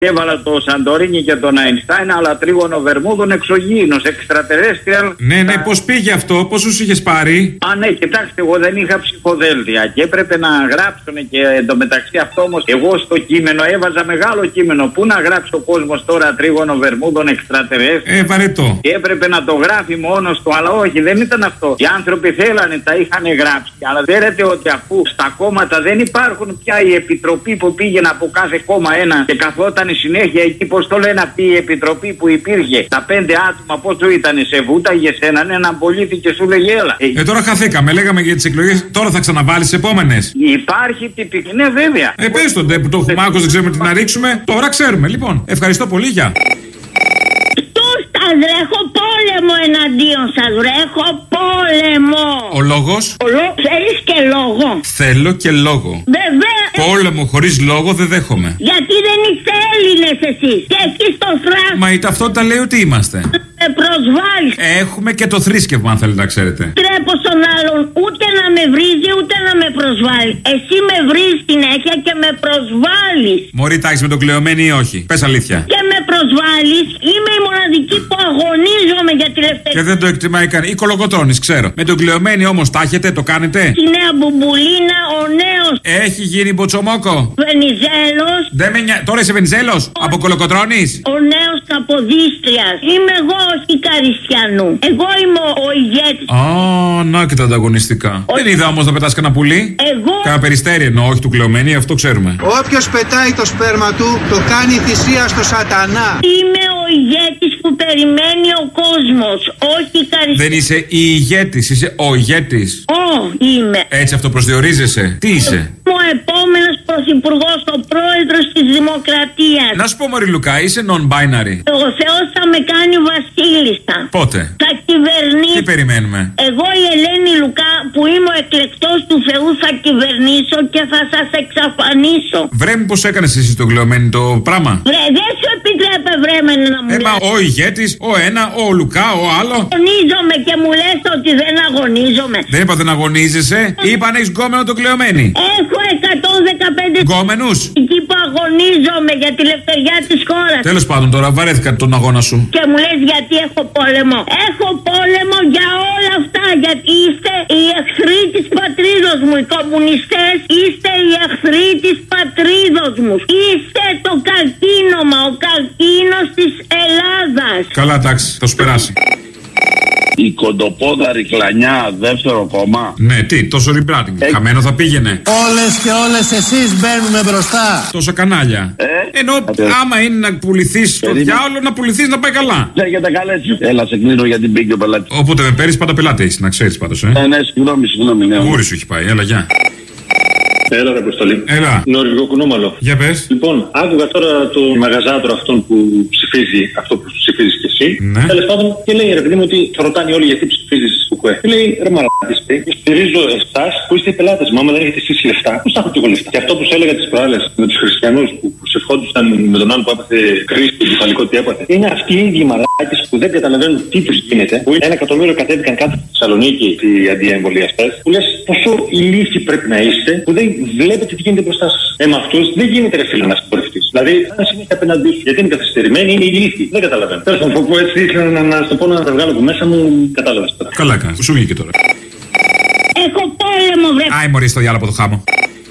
Έβαλα το Σαντορίνι και τον Αϊνστάιν, αλλά τρίγωνο Βερμούδων εξωγήινος, extraterrestrial. Ναι, πώς πήγε αυτό, πόσους είχες πάρει? Ναι, κοιτάξτε, εγώ δεν είχα ψυχοδέλτια και έπρεπε να γράψουν και εντωμεταξύ αυτό όμως. Εγώ στο κείμενο έβαζα μεγάλο κείμενο. Πού να γράψει ο κόσμος τώρα τρίγωνο Βερμούδων extraterrestrial? Βαρετό. Και έπρεπε να το γράφει μόνος του, αλλά όχι, δεν ήταν αυτό. Οι άνθρωποι θέλανε, τα είχαν γράψει. Αλλά ξέρετε ότι αφού στα κόμματα δεν υπάρχουν πια η επιτροπή που πήγαινε από κάθε κόμμα ένα και καθόταν συνέχεια εκεί, πώς το λένε αυτή η επιτροπή που υπήρχε, τα 5 άτομα, πόσο ήταν, σε βούταγε έναν πολίτη και σου λέγε έλα. Τώρα χαθήκαμε, λέγαμε για τις εκλογές, τώρα θα ξαναβάλεις τις επόμενες. Υπάρχει τυπική, ναι, βέβαια. Πες τον που το έχουμε άκουσει, δεν ξέρουμε τι να ρίξουμε. Τώρα ξέρουμε, λοιπόν. Ευχαριστώ πολύ, γεια. Έχω πόλεμο εναντίον σας, έχω πόλεμο. Ο λόγος? Θέλεις και λόγο? Θέλω και λόγο. Βεβαίως. Πόλεμο χωρίς λόγο δεν δέχομαι. Γιατί δεν είστε Έλληνες εσείς? Και εκεί στο θράσο. Μα η ταυτότητα λέει ότι είμαστε. Προσβάλλεις. Έχουμε και το θρήσκευμα, αν θέλετε να ξέρετε. Τρέπω στον άλλον ούτε να με βρίζει ούτε να με προσβάλλει. Εσύ με βρίζεις συνέχεια και με προσβάλλεις. Μωρή, τάξεις με τον κλεωμένη ή όχι? Πες αλήθεια. Και με προσβάλλεις. Είμαι η μοναδική που αγωνίζομαι για τη ελευθερία. Και δεν το εκτιμάει κανείς. Ή κολοκοτρώνεις, ξέρω. Με τον κλεωμένη όμως τα έχετε, το κάνετε? Τη νέα μπουμπουλίνα, ο νέος. Έχει γίνει μποτσομόκο. Βενιζέλος. Τώρα είσαι Βενιζέλος? Από κολοκοτρώνεις? Ο νέος Καποδίστριας. Είμαι εγώ, όχι Καριστιανού. Εγώ είμαι ο ηγέτης. Να και τα ανταγωνιστικά. Δεν είδα όμως να πετάς κανένα πουλί. Κανένα περιστέρι εννοώ, όχι του κλεωμένη, αυτό ξέρουμε. Όποιος πετάει το σπέρμα του, το κάνει θυσία στο σατανά. Είμαι ο ηγέτης που περιμένει ο κόσμος, όχι Καριστιανού. Δεν είσαι η ηγέτης, είσαι ο ηγέτης. Είμαι. Έτσι αυτοπροσδιορίζεσαι. Τι είσαι? Ο επόμενος πρωθυπουργός, ο πρόεδρος της Δημοκρατίας. Να σου πω, Μωρή Λουκά, είσαι non-binary. Ο Θεός θα με κάνει βασίλισσα. Πότε? Θα κυβερνήσω. Τι περιμένουμε? Εγώ η Ελένη Λουκά που είμαι ο εκλεκτός του Θεού θα κυβερνήσω και θα σας εξαφανίσω. Βρε, πως έκανες εσύ το κλεωμένη το πράγμα? Βρε, δεν σου επιτρέπε βρέμενε να μου λες. Ο ηγέτης, ο ένα, ο Λουκά, ο άλλο. Αγωνίζομαι και μου λες ότι δεν αγωνίζομαι. Δεν είπα δεν αγωνίζεσαι. Είπα αν έχεις γκόμενο το κλεωμένη. Έχω 115 γκόμενους. Εκεί που αγωνίζομαι για τη ελευθεριά της χώρας. Τέλος πάντων, τώρα βαρέθηκα τον αγώνα σου. Και μου λες γιατί έχω πόλεμο. Έχω πόλεμο για όλα αυτά. Γιατί είστε οι εχθροί της πατρίδος μου. Οι κομμουνιστές είστε οι εχθροί της πατρίδος μου. Είστε το καρκίνωμα, ο καρκίνος της Ελλάδας. Καλά, εντάξει, θα σου περάσει. Η κοντοπόδαρη κλανιά, δεύτερο κόμμα. Ναι, τι, τόσο rebranding. Χαμένο θα πήγαινε. Όλες και όλες εσείς μπαίνουμε μπροστά. Τόσα κανάλια. Ενώ άμα είναι να πουληθείς στο διάολο, να πουληθείς να πάει καλά. Λέγεται καλές. Έλα, σε κλείνω γιατί μπήκε ο πελάτη. Όποτε με παίρνεις, πάντα πελάτη έχεις, να ξέρεις πάντως. Ναι, συγγνώμη. Ναι. Γούρι σου έχει πάει, έλα, γεια. Έλα, ρε Αποστολή. Έλα. Νορβηγό κουνούμαλο. Για πες. Λοιπόν, άκουγα τώρα το μαγαζάτρο αυτόν που ψηφίζει αυτό που ψηφίζεις και εσύ. Ναι. Τέλος πάντων, και λέει ρε παιδί μου ότι θα ρωτάνε όλοι γιατί ψηφίζεις κουκουέ. Και λέει ρε μαλάκες, στηρίζω εσάς που είστε οι πελάτες μου. Άμα δεν έχετε εσείς λεφτά, πώς θα έχω και εγώ λεφτά. Και αυτό που σου έλεγα τις προάλλες με τους χριστιανούς που προσευχόντουσαν με τον άλλο που έπαθε κρίση του κεφαλικό τι έπαθε. Είναι αυτοί οι ίδιοι μαλάκες που δεν καταλαβαίνουν τι τους γίνεται. Που 1 εκατομμύριο κατέβηκαν κάτω στη Θεσσαλονίκη οι αντιεμβολιαστές. Που λες πόσο ηλίθιοι πρέπει να είστε που δεν βλέπετε τι γίνεται μπροστά σας. Με αυτούς δεν γίνεται ρε φίλε να συγχωρευτείς. Δηλαδή, αν συνέχεια απέναντί σου γιατί είναι καθυστερημένοι, είναι ηλίθιοι. Δεν καταλαβαίνω. Τέλος πάντων, που έτσι ήθελα να στο πω να τα βγάλω από μέσα μου, κατάλαβες τώρα. Καλά κάνεις. Σου βγήκε τώρα. Έχω πόλεμο, βρε. Άι, μωρή στο διάλογο από το χάμο.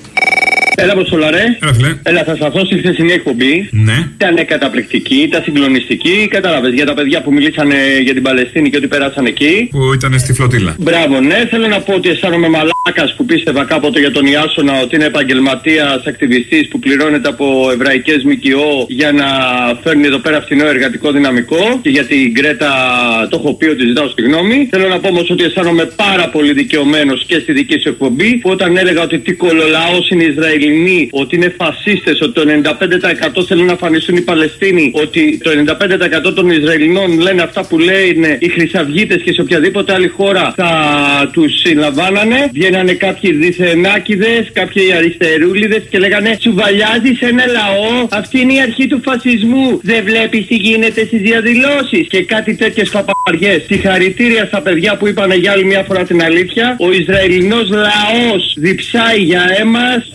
Έλα, Αποστολαρέ. Έλα, θα σταθώ στη χθεσινή εκπομπή. Ναι. Ήταν καταπληκτική, ήταν συγκλονιστική. Κατάλαβες για τα παιδιά που μιλήσανε για την Παλαιστίνη και ότι πέρασαν εκεί. Που ήταν στη φλωτήλα. Μπράβο, ναι. Θέλω να πω ότι αισθάνομαι μαλάκας που πίστευα κάποτε για τον Ιάσονα ότι είναι επαγγελματίας, ακτιβιστής που πληρώνεται από εβραϊκές ΜΚΟ για να φέρνει εδώ πέρα φθηνό εργατικό δυναμικό. Και για την Γκρέτα το έχω πει ότι ζητάω συγγνώμη. Θέλω να πω όμως ότι αισθάνομαι πάρα πολύ δικαιωμένος και στη δική σου εκπομπή που όταν έλεγα ότι τι κολολαός είναι Ισραηλινοί, ότι είναι φασίστες, ότι το 95% θέλουν να φανιστούν οι Παλαιστίνοι, ότι το 95% των Ισραηλινών λένε αυτά που λένε οι χρυσαυγίτες και σε οποιαδήποτε άλλη χώρα θα τους συλλαμβάνανε. Βγαίνανε κάποιοι διθενάκηδες, κάποιοι αριστερούλιδες και λέγανε «Τσουβαλιάζεις ένα λαό, αυτή είναι η αρχή του φασισμού. Δεν βλέπεις τι γίνεται στις διαδηλώσεις» και κάτι τέτοιες παπαριές. Συγχαρητήρια στα παιδιά που είπανε για άλλη μια φορά την αλήθεια. Ο Ισραηλινός λαός διψάει για αίμα. Χαίρετε.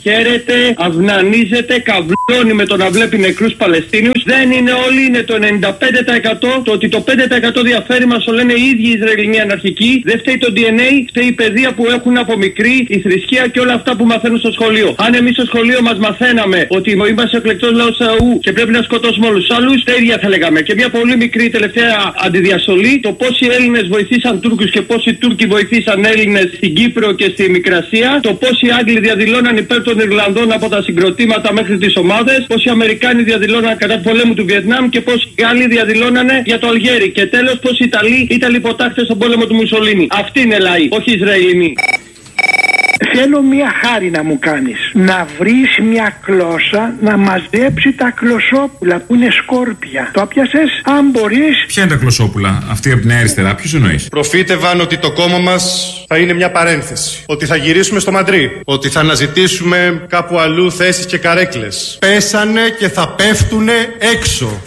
χαίρεται, αυνανίζεται, καβλώνει με το να βλέπει νεκρούς Παλαιστίνιους. Δεν είναι όλοι, είναι το 95%. Το ότι το 5% διαφέρει μας το λένε οι ίδιοι Ισραηλινοί αναρχικοί. Δεν φταίει το DNA, φταίει η παιδεία που έχουν από μικρή, η θρησκεία και όλα αυτά που μαθαίνουν στο σχολείο. Αν εμείς στο σχολείο μας μαθαίναμε ότι είμαστε ο εκλεκτός λαός του και πρέπει να σκοτώσουμε όλους τους άλλους, τα ίδια θα λέγαμε. Και μια πολύ μικρή τελευταία αντιδιαστολή, το πόσοι Έλληνες βοηθήσαν Τούρκους και πόσοι Τούρκοι βοηθήσαν Έλληνες στην Κύπρο και στη Μικρασία, το πόσοι Άγγλοι διαδηλώναν υπέρ των Ιρλανδών από τα συγκροτήματα μέχρι τις ομάδες, πόσοι Αμερικάνοι διαδηλώναν κατά του πολέμου του Βιετνάμ και πόσοι Γάλλοι διαδηλώνανε για το Αλγέρι. Και τέλος, πόσοι Ιταλοί ήταν υποτάχτες στον πόλεμο του Μουσολίνη. Αυτοί είναι λαοί, όχι Ισραηλινοί. Θέλω μια χάρη να μου κάνεις. Να βρεις μια κλώσσα να μαζέψει τα κλωσόπουλα που είναι σκόρπια. Το πιάσες, αν μπορείς. Ποια είναι τα κλωσόπουλα, αυτή από την αριστερά, ποιος εννοείς? Προφήτευαν ότι το κόμμα μας θα είναι μια παρένθεση. Ότι θα γυρίσουμε στο Μαντρί. Ότι θα αναζητήσουμε κάπου αλλού θέσεις και καρέκλες. Πέσανε και θα πέφτουνε έξω.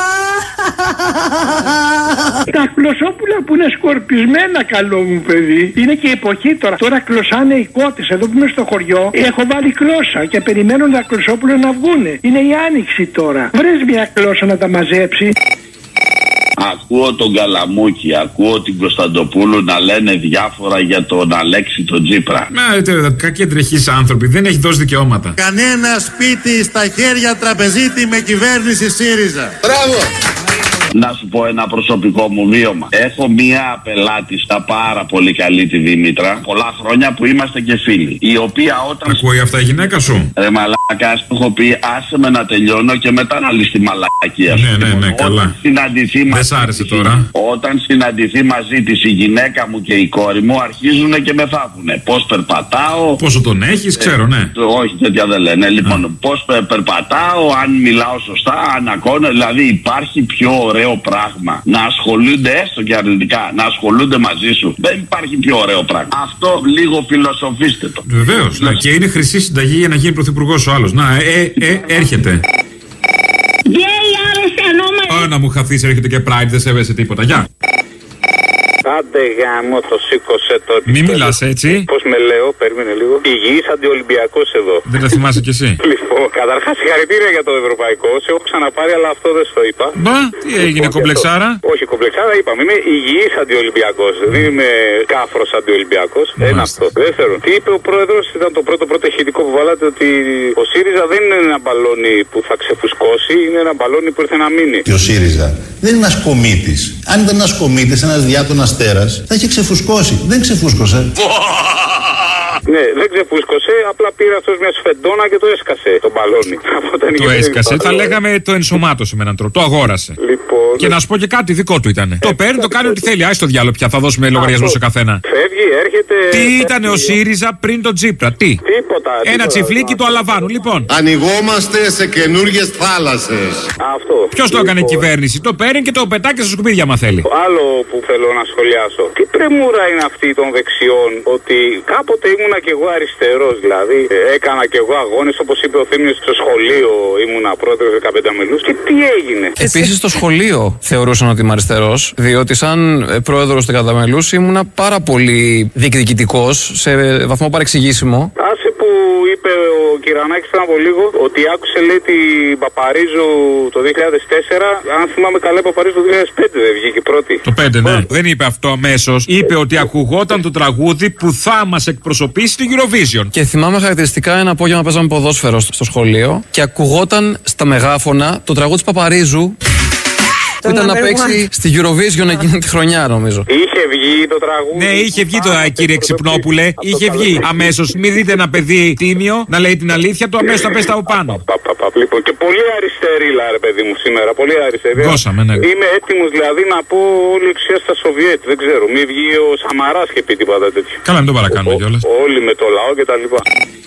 Τα κλωσόπουλα που είναι σκορπισμένα, καλό μου παιδί. Είναι και η εποχή τώρα. Τώρα κλωσάνε οι κότες. Εδώ που είμαι στο χωριό, έχω βάλει κλώσσα και περιμένουν τα κλωσόπουλα να βγούνε. Είναι η άνοιξη τώρα. Βρες μια κλώσσα να τα μαζέψει. Ακούω τον Καλαμούκη, ακούω την Κωνσταντοπούλου να λένε διάφορα για τον Αλέξη τον Τσίπρα. Ναι, κακοί τρεχείς άνθρωποι, δεν έχει δώσει δικαιώματα. Κανένα σπίτι στα χέρια τραπεζίτη με κυβέρνηση ΣΥΡΙΖΑ. Μπράβο! Να σου πω ένα προσωπικό μου βίωμα. Έχω μία πελάτη στα πάρα πολύ καλή, τη Δήμητρα, πολλά χρόνια που είμαστε και φίλοι. Η οποία όταν. Ακούει αυτά η γυναίκα σου? Ρε μαλάκα, σου έχω πει, άσε με να τελειώνω και μετά να λύσει τη μαλακία σου. Ναι, καλά. Δεν σ' άρεσε τώρα. Όταν συναντηθεί μαζί της η γυναίκα μου και η κόρη μου, αρχίζουν και με θάβουνε. Πώς περπατάω. Πόσο τον έχεις, ξέρω, ναι. Όχι, τέτοια δεν λένε. Λοιπόν, πώς περπατάω, αν μιλάω σωστά, αν ακώνω. Δηλαδή υπάρχει πιο ωραίο πράγμα να ασχολούνται, έστω και αρνητικά, να ασχολούνται μαζί σου. Δεν υπάρχει πιο ωραίο πράγμα. Αυτό λίγο φιλοσοφήστε το. Βεβαίως. Και είναι χρυσή συνταγή για να γίνει πρωθυπουργός ο άλλος. Να, έρχεται. Να μου χαθείς, έρχεται και Pride, δεν σέβεσαι τίποτα. Γεια. Άντε γάμο, το σήκωσε το. Μη μιλάς έτσι. Πώς με λέω, περίμενε λίγο. Υγιής αντιολυμπιακός εδώ. Δεν τα θυμάσαι κι εσύ. Λοιπόν, καταρχάς συγχαρητήρια για το ευρωπαϊκό. Σε έχω ξαναπάρει, αλλά αυτό δεν στο είπα. Μπα, τι έγινε, κομπλεξάρα? Όχι, κομπλεξάρα είπαμε. Είμαι υγιής αντιολυμπιακός. Δεν είμαι κάφρος αντιολυμπιακός. Ένα αυτό. Δεύτερον, τι είπε ο πρόεδρος, ήταν το πρώτο ηχητικό που βάλατε, ότι ο ΣΥΡΙΖΑ δεν είναι ένα μπαλόνι που θα ξεφουσκώσει, είναι ένα μπαλόνι που ήρθε να μείνει. Και ο ΣΥΡΙΖΑ δεν είναι ένας κομίτης. Αν ήταν ένας κομίτης, ένας διάτονας τέρας, θα είχε ξεφουσκώσει. Δεν ξεφούσκωσε. Ναι, δεν ξεφούσκωσε, απλά πήρε αυτός μια σφεντόνα και το έσκασε το μπαλόνι. Το έσκασε, θα λέγαμε το ενσωμάτωσε με έναν τρόπο, το αγόρασε. Λοιπόν, και να σου πω και κάτι, δικό του ήταν. Το παίρνει, το κάνει ό,τι θέλει. Άι στο διάλογο πια, θα δώσουμε λογαριασμό σε καθένα. Φεύγει, έρχεται. Τι ήταν ο ΣΥΡΙΖΑ πριν τον Τσίπρα, τι? Τίποτα. Ένα τσιφλίκι του Αλαβάνου, λοιπόν. Ανοιγόμαστε σε καινούργιες θάλασσες. Αυτό. Ποιος το έκανε η κυβέρνηση? Το παίρνει και το πετάει στα σκουπίδια, μα θέλει. Άλλο που θέλω να σχολιάσω. Τι πρεμούρα είναι αυτή των δεξιών, ότι κάποτε ήμουνα κι εγώ αριστερός, δηλαδή έκανα κι εγώ αγώνες, όπως είπε ο Θήμιος, στο σχολείο ήμουνα πρόεδρος 15 μελούς. Και τι έγινε? Επίσης στο σχολείο θεωρούσαν ότι είμαι αριστερός, διότι σαν πρόεδρος 15 μελούς ήμουνα πάρα πολύ διεκδικητικός, σε βαθμό παρεξηγήσιμο. Άσε που είπε ο Κυρανάκης πριν από λίγο, ότι άκουσε, λέει, την Παπαρίζου το 2004. Αν θυμάμαι καλά, η Παπαρίζου το 2005 δεν βγήκε πρώτη. Το 5, ναι. Δεν είπε αυτό αμέσως. Είπε ότι ακουγόταν το τραγούδι που θα μας εκπροσωπήσει στην Eurovision. Και θυμάμαι χαρακτηριστικά ένα απόγευμα παίζαμε ποδόσφαιρο στο σχολείο και ακουγόταν στα μεγάφωνα το τραγούδι της Παπαρίζου. Που ήταν να παίξει στη Eurovision εκείνη τη χρονιά, νομίζω. Είχε βγει το τραγούδι. Ναι, είχε βγει το κύριε Ξυπνόπουλε. Είχε βγει αμέσως. Μην δείτε ένα παιδί τίμιο να λέει την αλήθεια του, αμέσως θα πέσει από πάνω. Λοιπόν, και πολύ αριστερή, ρε παιδί μου, σήμερα. Πολύ αριστερή. Γώσαμε, ναι. Είμαι έτοιμος δηλαδή να πω όλη η εξουσία στα Σοβιέτ. Δεν ξέρω. Μη βγει ο Σαμαράς και πει τίποτα τέτοιο. Καλά, μην το παρακάνουμε κιόλας. Όλοι με το λαό και τα λοιπά.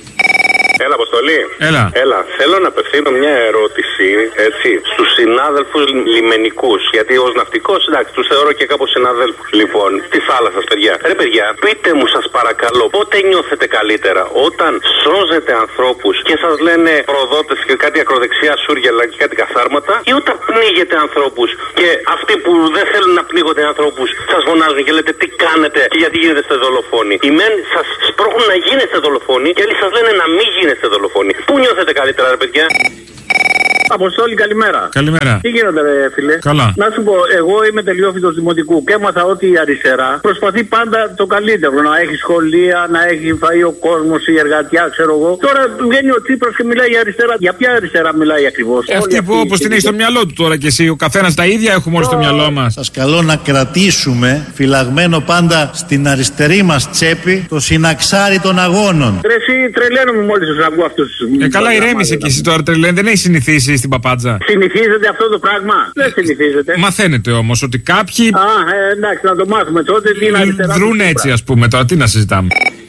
Έλα, Αποστολή. Έλα. Θέλω να απευθύνω μια ερώτηση, έτσι, στους συνάδελφους λιμενικούς. Γιατί ως ναυτικός, εντάξει, τους θεωρώ και κάπως συναδέλφους. Λοιπόν, τη θάλασσα, παιδιά. Ρε, παιδιά, πείτε μου, σας παρακαλώ, πότε νιώθετε καλύτερα? Όταν σώζετε ανθρώπους και σας λένε προδότες και κάτι ακροδεξιά σούργελα και κάτι καθάρματα, ή όταν πνίγετε ανθρώπους και αυτοί που δεν θέλουν να πνίγονται ανθρώπους σας φωνάζουν και λέτε τι κάνετε και γιατί γίνετε δολοφόνοι? Οι μεν σας σπρώχνουν να γίνετε δολοφόνοι και άλλοι σας λένε να μην γίνεστε δολοφόνοι. Πού νιώθετε καλύτερα, ρε παιδιά? Αποστόλη, καλημέρα. Καλημέρα. Τι γίνεται, ρε φίλε? Καλά. Να σου πω, εγώ είμαι τελειόφοιτος δημοτικού και έμαθα ότι η αριστερά προσπαθεί πάντα το καλύτερο. Να έχει σχολεία, να έχει φαΐ ο κόσμος, η εργατιά, ξέρω εγώ. Τώρα βγαίνει ο Τσίπρας και μιλάει η αριστερά. Για ποια αριστερά μιλάει ακριβώς? Αυτή που όπως την έχει στο μυαλό του τώρα κι εσύ. Ο καθένας τα ίδια έχουμε όλοι στο μυαλό μας. Σας καλώ να κρατήσουμε φυλαγμένο πάντα στην αριστερή μας τσέπη το συναξάρι των αγώνων. Ρε εσύ τρελαίνομαι μόλις τους ακούω αυτούς. Καλά ηρέμησε κι εσύ τώρα τρελαίνε. Δεν έχει συνηθίσει στην παπάτζα. Συνηθίζεται αυτό το πράγμα? Δεν συνηθίζεται. Μαθαίνετε όμως ότι κάποιοι. Εντάξει, να το μάθουμε τότε. Δρούν έτσι, ας πούμε, τώρα τι να συζητάμε.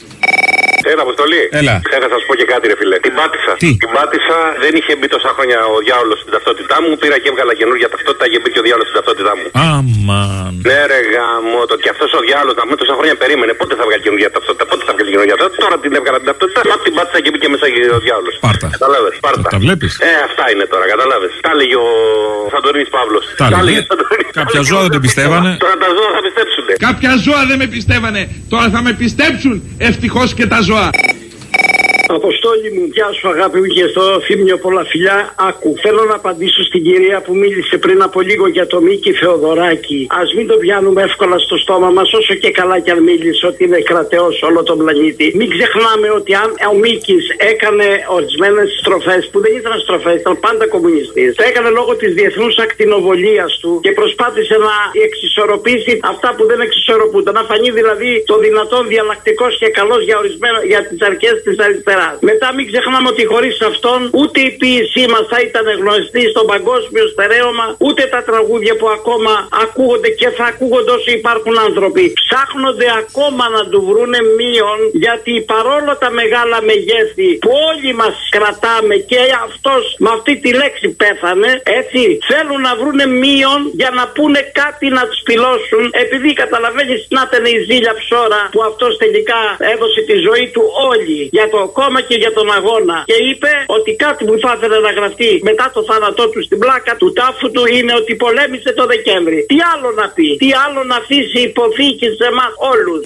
Έλα, Αποστολή. Έλα. Ξέχασα να σου πω και κάτι, ρε φίλε. Την πάτησα. Τι? Την πάτησα, δεν είχε μπει τόσα χρόνια ο διάολος στην ταυτότητά μου. Πήρα και έβγαλα καινούργια ταυτότητα και μπήκε ο διάολος στην ταυτότητά μου. Αμάν. Ναι, ρε γάμο, το και αυτό ο διάολος να πούμε τόσα χρόνια περίμενε. Πότε θα βγάλει καινούργια ταυτότητα, πότε θα βγάλει καινούργια ταυτότητα. Τώρα την έβγαλα την ταυτότητα, μα την πάτησα και μπήκε μέσα ο διάολος. Πάρτα. Καταλάβες, πάρτα. Τα βλέπεις. Αυτά είναι τώρα, καταλάβες. Τα έλεγε ο Σαντορίνης Παύλος. Τα έλεγε. Κάποια ζώα δεν το πιστεύανε. Τώρα τα ζώα θα πιστέψουν. Κάποια ζώα δεν με πιστεύανε. Τώρα θα με πιστέψουν. Ευτυχώς και τα ζώα. Αποστόλη μου, γεια σου αγάπη μου και στο Θύμιο, πολλά φιλιά. Άκου, θέλω να απαντήσω στην κυρία που μίλησε πριν από λίγο για το Μίκη Θεοδωράκη. Ας μην το πιάνουμε εύκολα στο στόμα μας, όσο και καλά κι αν μίλησε ότι είναι κρατεός όλο τον πλανήτη. Μην ξεχνάμε ότι αν ο Μίκης έκανε ορισμένες στροφές που δεν ήταν στροφές, ήταν πάντα κομμουνιστής. Το έκανε λόγω της διεθνούς ακτινοβολίας του και προσπάθησε να εξισορροπήσει αυτά που δεν εξισορροπούνται. Να φανεί δηλαδή το δυνατόν διαλλακτικός και καλός για τις αρχές της αριστεράς. Μετά μην ξεχνάμε ότι χωρίς αυτόν ούτε η ποίησή μας θα ήταν γνωστή στο παγκόσμιο στερέωμα, ούτε τα τραγούδια που ακόμα ακούγονται και θα ακούγονται όσο υπάρχουν άνθρωποι. Ψάχνονται ακόμα να του βρούνε μείον, γιατί παρόλο τα μεγάλα μεγέθη που όλοι μας κρατάμε και αυτός με αυτή τη λέξη πέθανε, έτσι, θέλουν να βρούνε μείον για να πούνε κάτι να τους πυλώσουν, επειδή καταλαβαίνεις να ήταν η ζήλια ψώρα που αυτός τελικά έδωσε τη ζωή του όλοι για το κόμμα και για τον αγώνα. Και είπε ότι κάτι που θα ήθελε να γραφτεί μετά το θάνατό του στην πλάκα του τάφου του είναι ότι πολέμησε το Δεκέμβρη. Τι άλλο να πει, τι άλλο να αφήσει υποθήκη σε εμάς όλους.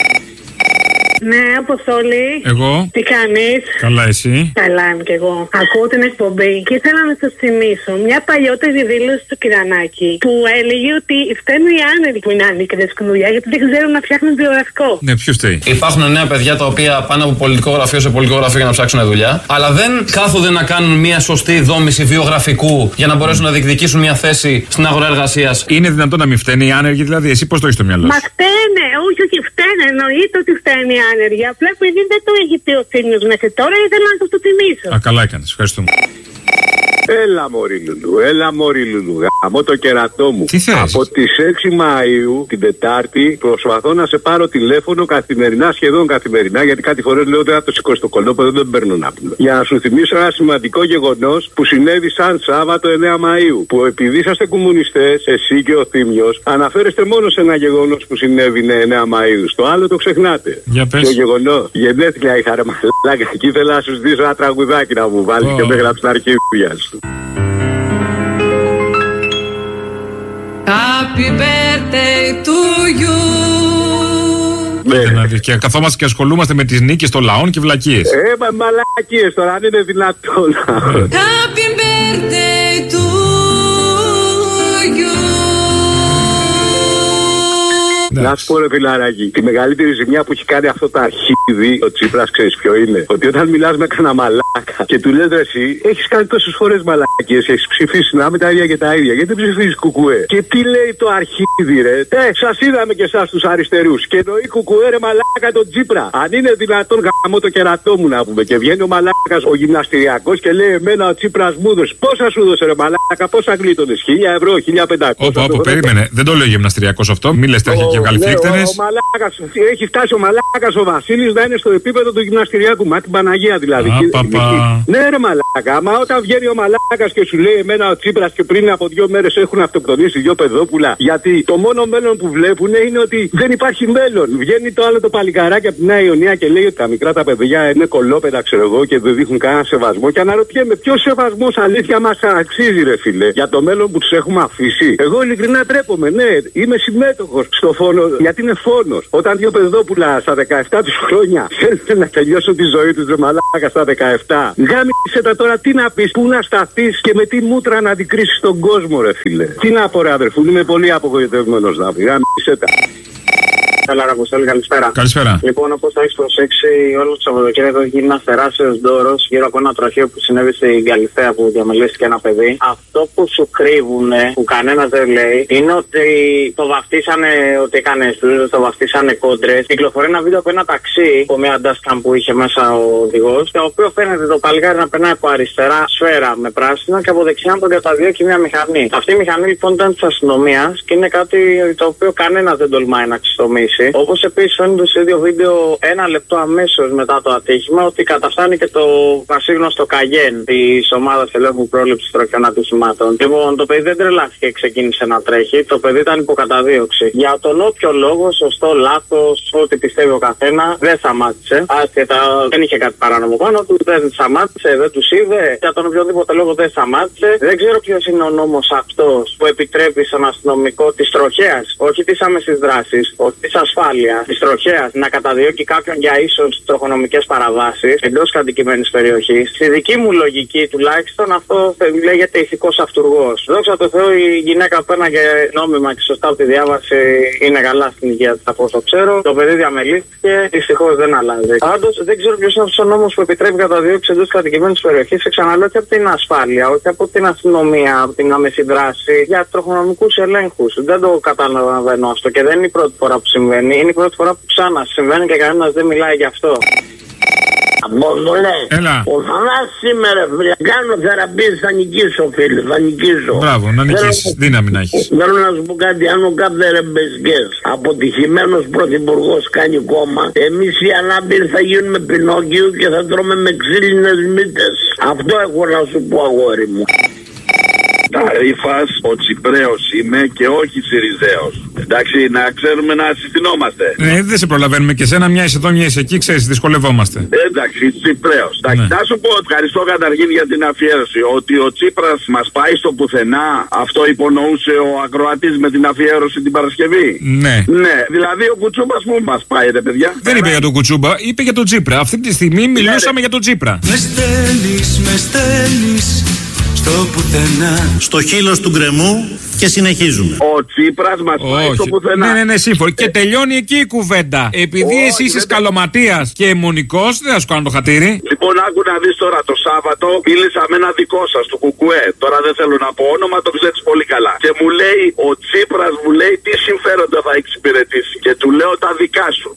Ναι, Αποστόλη. Εγώ. Τι κάνεις? Καλά, εσύ? Καλά είμαι κι εγώ. Ακούω την εκπομπή και ήθελα να σας θυμίσω μια παλιότερη δήλωση του Κυρανάκη που έλεγε ότι φταίνουν οι άνεργοι που είναι άνεργοι και δεν σκουν δουλειά γιατί δεν ξέρουν να φτιάχνουν βιογραφικό. Ναι, ποιος φταίει? Υπάρχουν νέα παιδιά τα οποία πάνε από πολιτικό γραφείο σε πολιτικό γραφείο για να ψάξουν δουλειά, αλλά δεν κάθονται να κάνουν μια σωστή δόμηση βιογραφικού για να μπορέσουν να διεκδικήσουν μια θέση στην αγορά εργασίας. Είναι δυνατόν να μην φταίνει οι άνεργοι, δηλαδή? Εσύ πώς το έχεις στο μυαλό σου? Μα φταίνε, όχι φταίνε, εννοείται ότι φταίνε οι άνεργοι. Απλά επειδή δεν το έχει πει ο Θήμιος μέχρι τώρα, ήθελα να το θυμίσω. Καλά έκανες, ευχαριστούμε. Έλα μωρή Λουλού, γαμώ το κερατό μου. Τι θες? Από τις 6 Μαΐου την Τετάρτη προσπαθώ να σε πάρω τηλέφωνο καθημερινά, σχεδόν καθημερινά, γιατί κάτι φορές λέω δεν θα το σηκώσει το κολόπεδο, δεν παίρνω να πούμε. Για να σου θυμίσω ένα σημαντικό γεγονός που συνέβη σαν Σάββατο 9 Μαΐου. Που επειδή είσαστε κομμουνιστές, εσύ και ο Θήμιος, αναφέρεστε μόνο σε ένα γεγονός που συνέβη 9 Μαΐου. Στο άλλο το ξεχνάτε. Για πες. Το γεγονός. Γενέθλια είχα ρε μαλάκα και ήθελα να σου ζητήσω ένα τραγουδάκι να μου βάλει και με έγραψε τα αρχίδια σου. Happy birthday to you. Και καθόμαστε και ασχολούμαστε με τις νίκες των λαών και βλακίες. Μαλακίες τώρα, αν είναι δυνατόν. Happy birthday to you. Να σου πω ρε φιλαράκι, τη μεγαλύτερη ζημιά που έχει κάνει αυτό το αρχίδι, ο Τσίπρας, ξέρεις ποιο είναι? Ότι όταν μιλάς με κανένα μαλάκα και του λες εσύ, έχεις κάνει τόσες φορές μαλακίες, έχεις ψηφίσει να με τα ίδια και τα ίδια, γιατί δεν ψηφίζεις κουκουέ? Και τι λέει το αρχίδι ρε? Σας είδαμε και εσάς τους αριστερούς. Και εννοεί κουκουέ ρε μαλάκα τον Τσίπρα. Αν είναι δυνατόν γαμώ το κερατό μου να πούμε. Και βγαίνει ο μαλάκας ο γυμναστηριακός και λέει εμένα ο Τσίπρας μου έδωσε. Πόσα σου έδωσε ρε μαλάκα, πόσα γλίτωνες? 1.000 ευρώ, 1.500. Όπου περίμενε, δεν το λέει ο γυμναστηριακός αυτό, μη λες τρέχει και βγάλει φλίκτενες. Έχει φτάσει ο μαλάκας ο Βασίλης να είναι στο επίπεδο του γυμναστηριακού. Μα την Παναγία δηλαδή. Ναι, ρε μαλάκα, μα όταν βγαίνει ο μαλάκας και σου λέει εμένα ο Τσίπρας και πριν από 2 μέρες έχουν αυτοκτονήσει 2 παιδόπουλα. Γιατί το μόνο μέλλον που βλέπουν είναι ότι δεν υπάρχει μέλλον. Βγαίνει το άλλο το παλικαράκι από τη Νέα Ιωνία και λέει ότι τα μικρά τα παιδιά είναι κολόπεδα, ξέρω εγώ, και δεν δείχνουν κανένα σεβασμό. Και αναρωτιέμαι ποιο σεβασμό αλήθεια μας αξίζει, ρε φίλε, για το μέλλον που τους έχουμε αφήσει. Εγώ ειλικρινά τρέπομαι, ναι, είμαι συμμέτοχος στο φόνο μόνο γιατί είναι φόνος. Όταν δύο παιδόπουλα στα 17 τους χρόνια θέλουν να τελειώσουν τη ζωή τους, ρε μαλάκα, στα 17. Γάμισε τα τώρα, τι να πεις, πού να σταθείς και με τι μούτρα να αντικρίσεις τον κόσμο, ρε φίλε. Τι να πω, ρε αδερφού, είμαι πολύ απογοητευμένος να πει. Γάμισε τα. Καλά, Ραποστόλη, καλησπέρα. Καλησπέρα. Λοιπόν, όπως θα έχεις προσέξει, όλο το Σαββατοκύριακο έχει γίνει ένας τεράστιος ντόρος γύρω από ένα τροχείο που συνέβη στη Γαλιθέα που διαμελήθηκε ένα παιδί. Αυτό που σου κρύβουνε, που κανένας δεν λέει, είναι ότι το βαφτίσανε ότι έκανε στούζες, το βαφτίσανε κόντρες. Κυκλοφορεί ένα βίντεο από ένα ταξί, από μια dashcam που είχε μέσα ο οδηγός, το οποίο φαίνεται το παλικάρι να περνάει από αριστερά σφαίρα με πράσινο και από δεξιά να τον καταδιώκει μια μηχανή. Αυτή η μηχανή λοιπόν ήταν της αστυνομίας και είναι κάτι το οποίο κανένας δεν τολμάει να ξεστομίσει. Όπως επίσης φαίνεται στο ίδιο βίντεο ένα λεπτό αμέσως μετά το ατύχημα ότι καταφτάνει και το πασίγνωστο Καγέν της ομάδας ελέγχου πρόληψης τροχιών ατυχημάτων. Λοιπόν, το παιδί δεν τρελάθηκε και ξεκίνησε να τρέχει. Το παιδί ήταν υποκαταδίωξη. Για τον όποιο λόγο, σωστό, λάθος, ό,τι πιστεύει ο καθένα, δεν σταμάτησε. Άσχετα, δεν είχε κάτι παράνομο πάνω του, δεν σταμάτησε, δεν τους είδε. Για τον οποιοδήποτε λόγο δεν σταμάτησε. Δεν ξέρω ποιος είναι ο νόμος αυτός που επιτρέπει στον αστυνομικό της τροχέας, όχι της άμεσης δράσης, όχι της ασφάλειας, της τροχέας, να καταδιώκει κάποιον για ίσως τροχονομικές παραβάσεις εντός κατοικημένης περιοχής. Στη δική μου λογική τουλάχιστον αυτό λέγεται ηθικός αυτουργός. Δόξα τω Θεώ η γυναίκα που πέρναγε νόμιμα και σωστά από τη διάβαση είναι καλά στην υγεία της από όσο ξέρω. Το παιδί διαμελήθηκε, δυστυχώς δεν αλλάζει. Πάντως δεν ξέρω ποιος είναι αυτός ο νόμος που επιτρέπει καταδίωξη εντός κατοικημένης περιοχής. Ξαναλέω και από την ασφάλεια, όχι από την αστυνομία, από την άμεση δράση για τροχονομικούς ελέγχους. Δεν το καταλαβαίνω αυτό και δεν είναι η πρώτη φορά που συμβαίνει. Είναι η πρώτη φορά που ξανά συμβαίνει και κανένας δεν μιλάει γι' αυτό. Απόστολε, ο Θανάσης σήμερα, φίλε. Κάνω θεραπείες, θα νικήσω, φίλε. Θα νικήσω. Μπράβο, να νικήσεις. Δύναμη να έχεις. Θέλω να σου πω κάτι. Αν ο κάθε ρεμπεσκές αποτυχημένος πρωθυπουργός κάνει κόμμα, εμείς οι ανάπηροι θα γίνουμε Πινόκιο και θα τρώμε με ξύλινες μύτες. Αυτό έχω να σου πω, αγόρι μου. Ταρίφας, ο Τσιπρέος είμαι και όχι Συριζέος. Εντάξει, να ξέρουμε να συστηνόμαστε. Ναι, δεν σε προλαβαίνουμε και σένα, μια είσαι εδώ, μια είσαι εκεί, ξέρεις, δυσκολευόμαστε. Εντάξει, Τσιπρέος. Ναι. Να σου πω, ευχαριστώ καταρχήν για την αφιέρωση. Ότι ο Τσίπρας μας πάει στο πουθενά, αυτό υπονοούσε ο ακροατής με την αφιέρωση την Παρασκευή. Ναι. Ναι, δηλαδή ο Κουτσούμπας που μας πάει, ρε παιδιά. Δεν είπε για τον Κουτσούμπα, είπε για τον Τσίπρα. Αυτή τη στιγμή μιλούσαμε για τον Τσίπρα. Με στέλνεις στο πουθενά. Στο χείλος του γκρεμού και συνεχίζουμε. Ο Τσίπρας μας πάει στο πουθενά. Ναι, σύμφωνο. Και τελειώνει εκεί η κουβέντα. Επειδή εσύ είσαι σκαλωματίας και αιμονικός, δεν θα σου κάνω το χατήρι. Λοιπόν, άκου να δεις τώρα το Σάββατο. Μίλησα με ένα δικό σας του Κουκουέ. Τώρα δεν θέλω να πω όνομα, το ξέρεις πολύ καλά. Και μου λέει, ο Τσίπρας μου λέει τι συμφέροντα θα εξυπηρετήσει. Και του λέω τα δικά σου.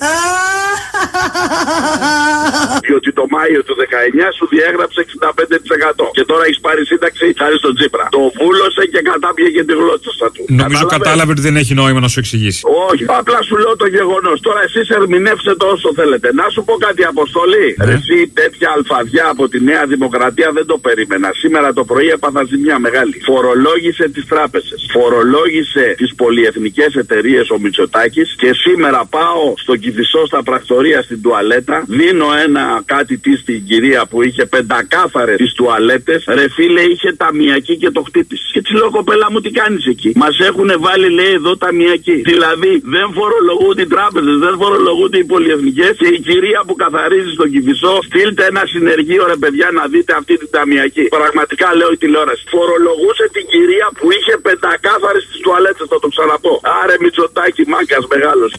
Διότι το Μάιο του 19 σου διέγραψε 65%. Και τώρα έχεις πάρει σύνταξη χάρη στον Τσίπρα. Το βούλωσε και κατάπιεγε τη γλώσσα του. Νομίζω κατάλαβε ότι δεν έχει νόημα να σου εξηγήσει. Όχι, απλά σου λέω το γεγονός. Τώρα εσείς ερμηνεύστε το όσο θέλετε. Να σου πω κάτι, Αποστολή. Εσύ τέτοια αλφαδιά από τη Νέα Δημοκρατία δεν το περίμενα. Σήμερα το πρωί έπαθα ζημιά μεγάλη. Φορολόγησε τις τράπεζες. Φορολόγησε τις πολυεθνικές εταιρείες ο Μητσοτάκης. Και σήμερα πάω στο Κηφισό στα πρακτορία στην τουαλέτα. Δίνω ένα κάτι τι στην κυρία που είχε πεντακάθαρες τις τουαλέτες. Ρε φίλε, είχε ταμιακή και το χτύπησε. Και τη λέω, κοπέλα μου, τι κάνεις εκεί. Μας έχουν βάλει, λέει, εδώ ταμιακή. Δηλαδή δεν φορολογούνται οι τράπεζες, δεν φορολογούνται οι πολυεθνικές. Και η κυρία που καθαρίζει στον Κηφισό, στείλτε ένα συνεργείο, ρε παιδιά, να δείτε αυτή την ταμιακή. Πραγματικά λέω η τηλεόραση. Φορολογούσε την κυρία που είχε πεντακάθαρες τις τουαλέτες, θα το ξαναπώ. Άρε Μητσοτάκη, μάγκας μεγάλος.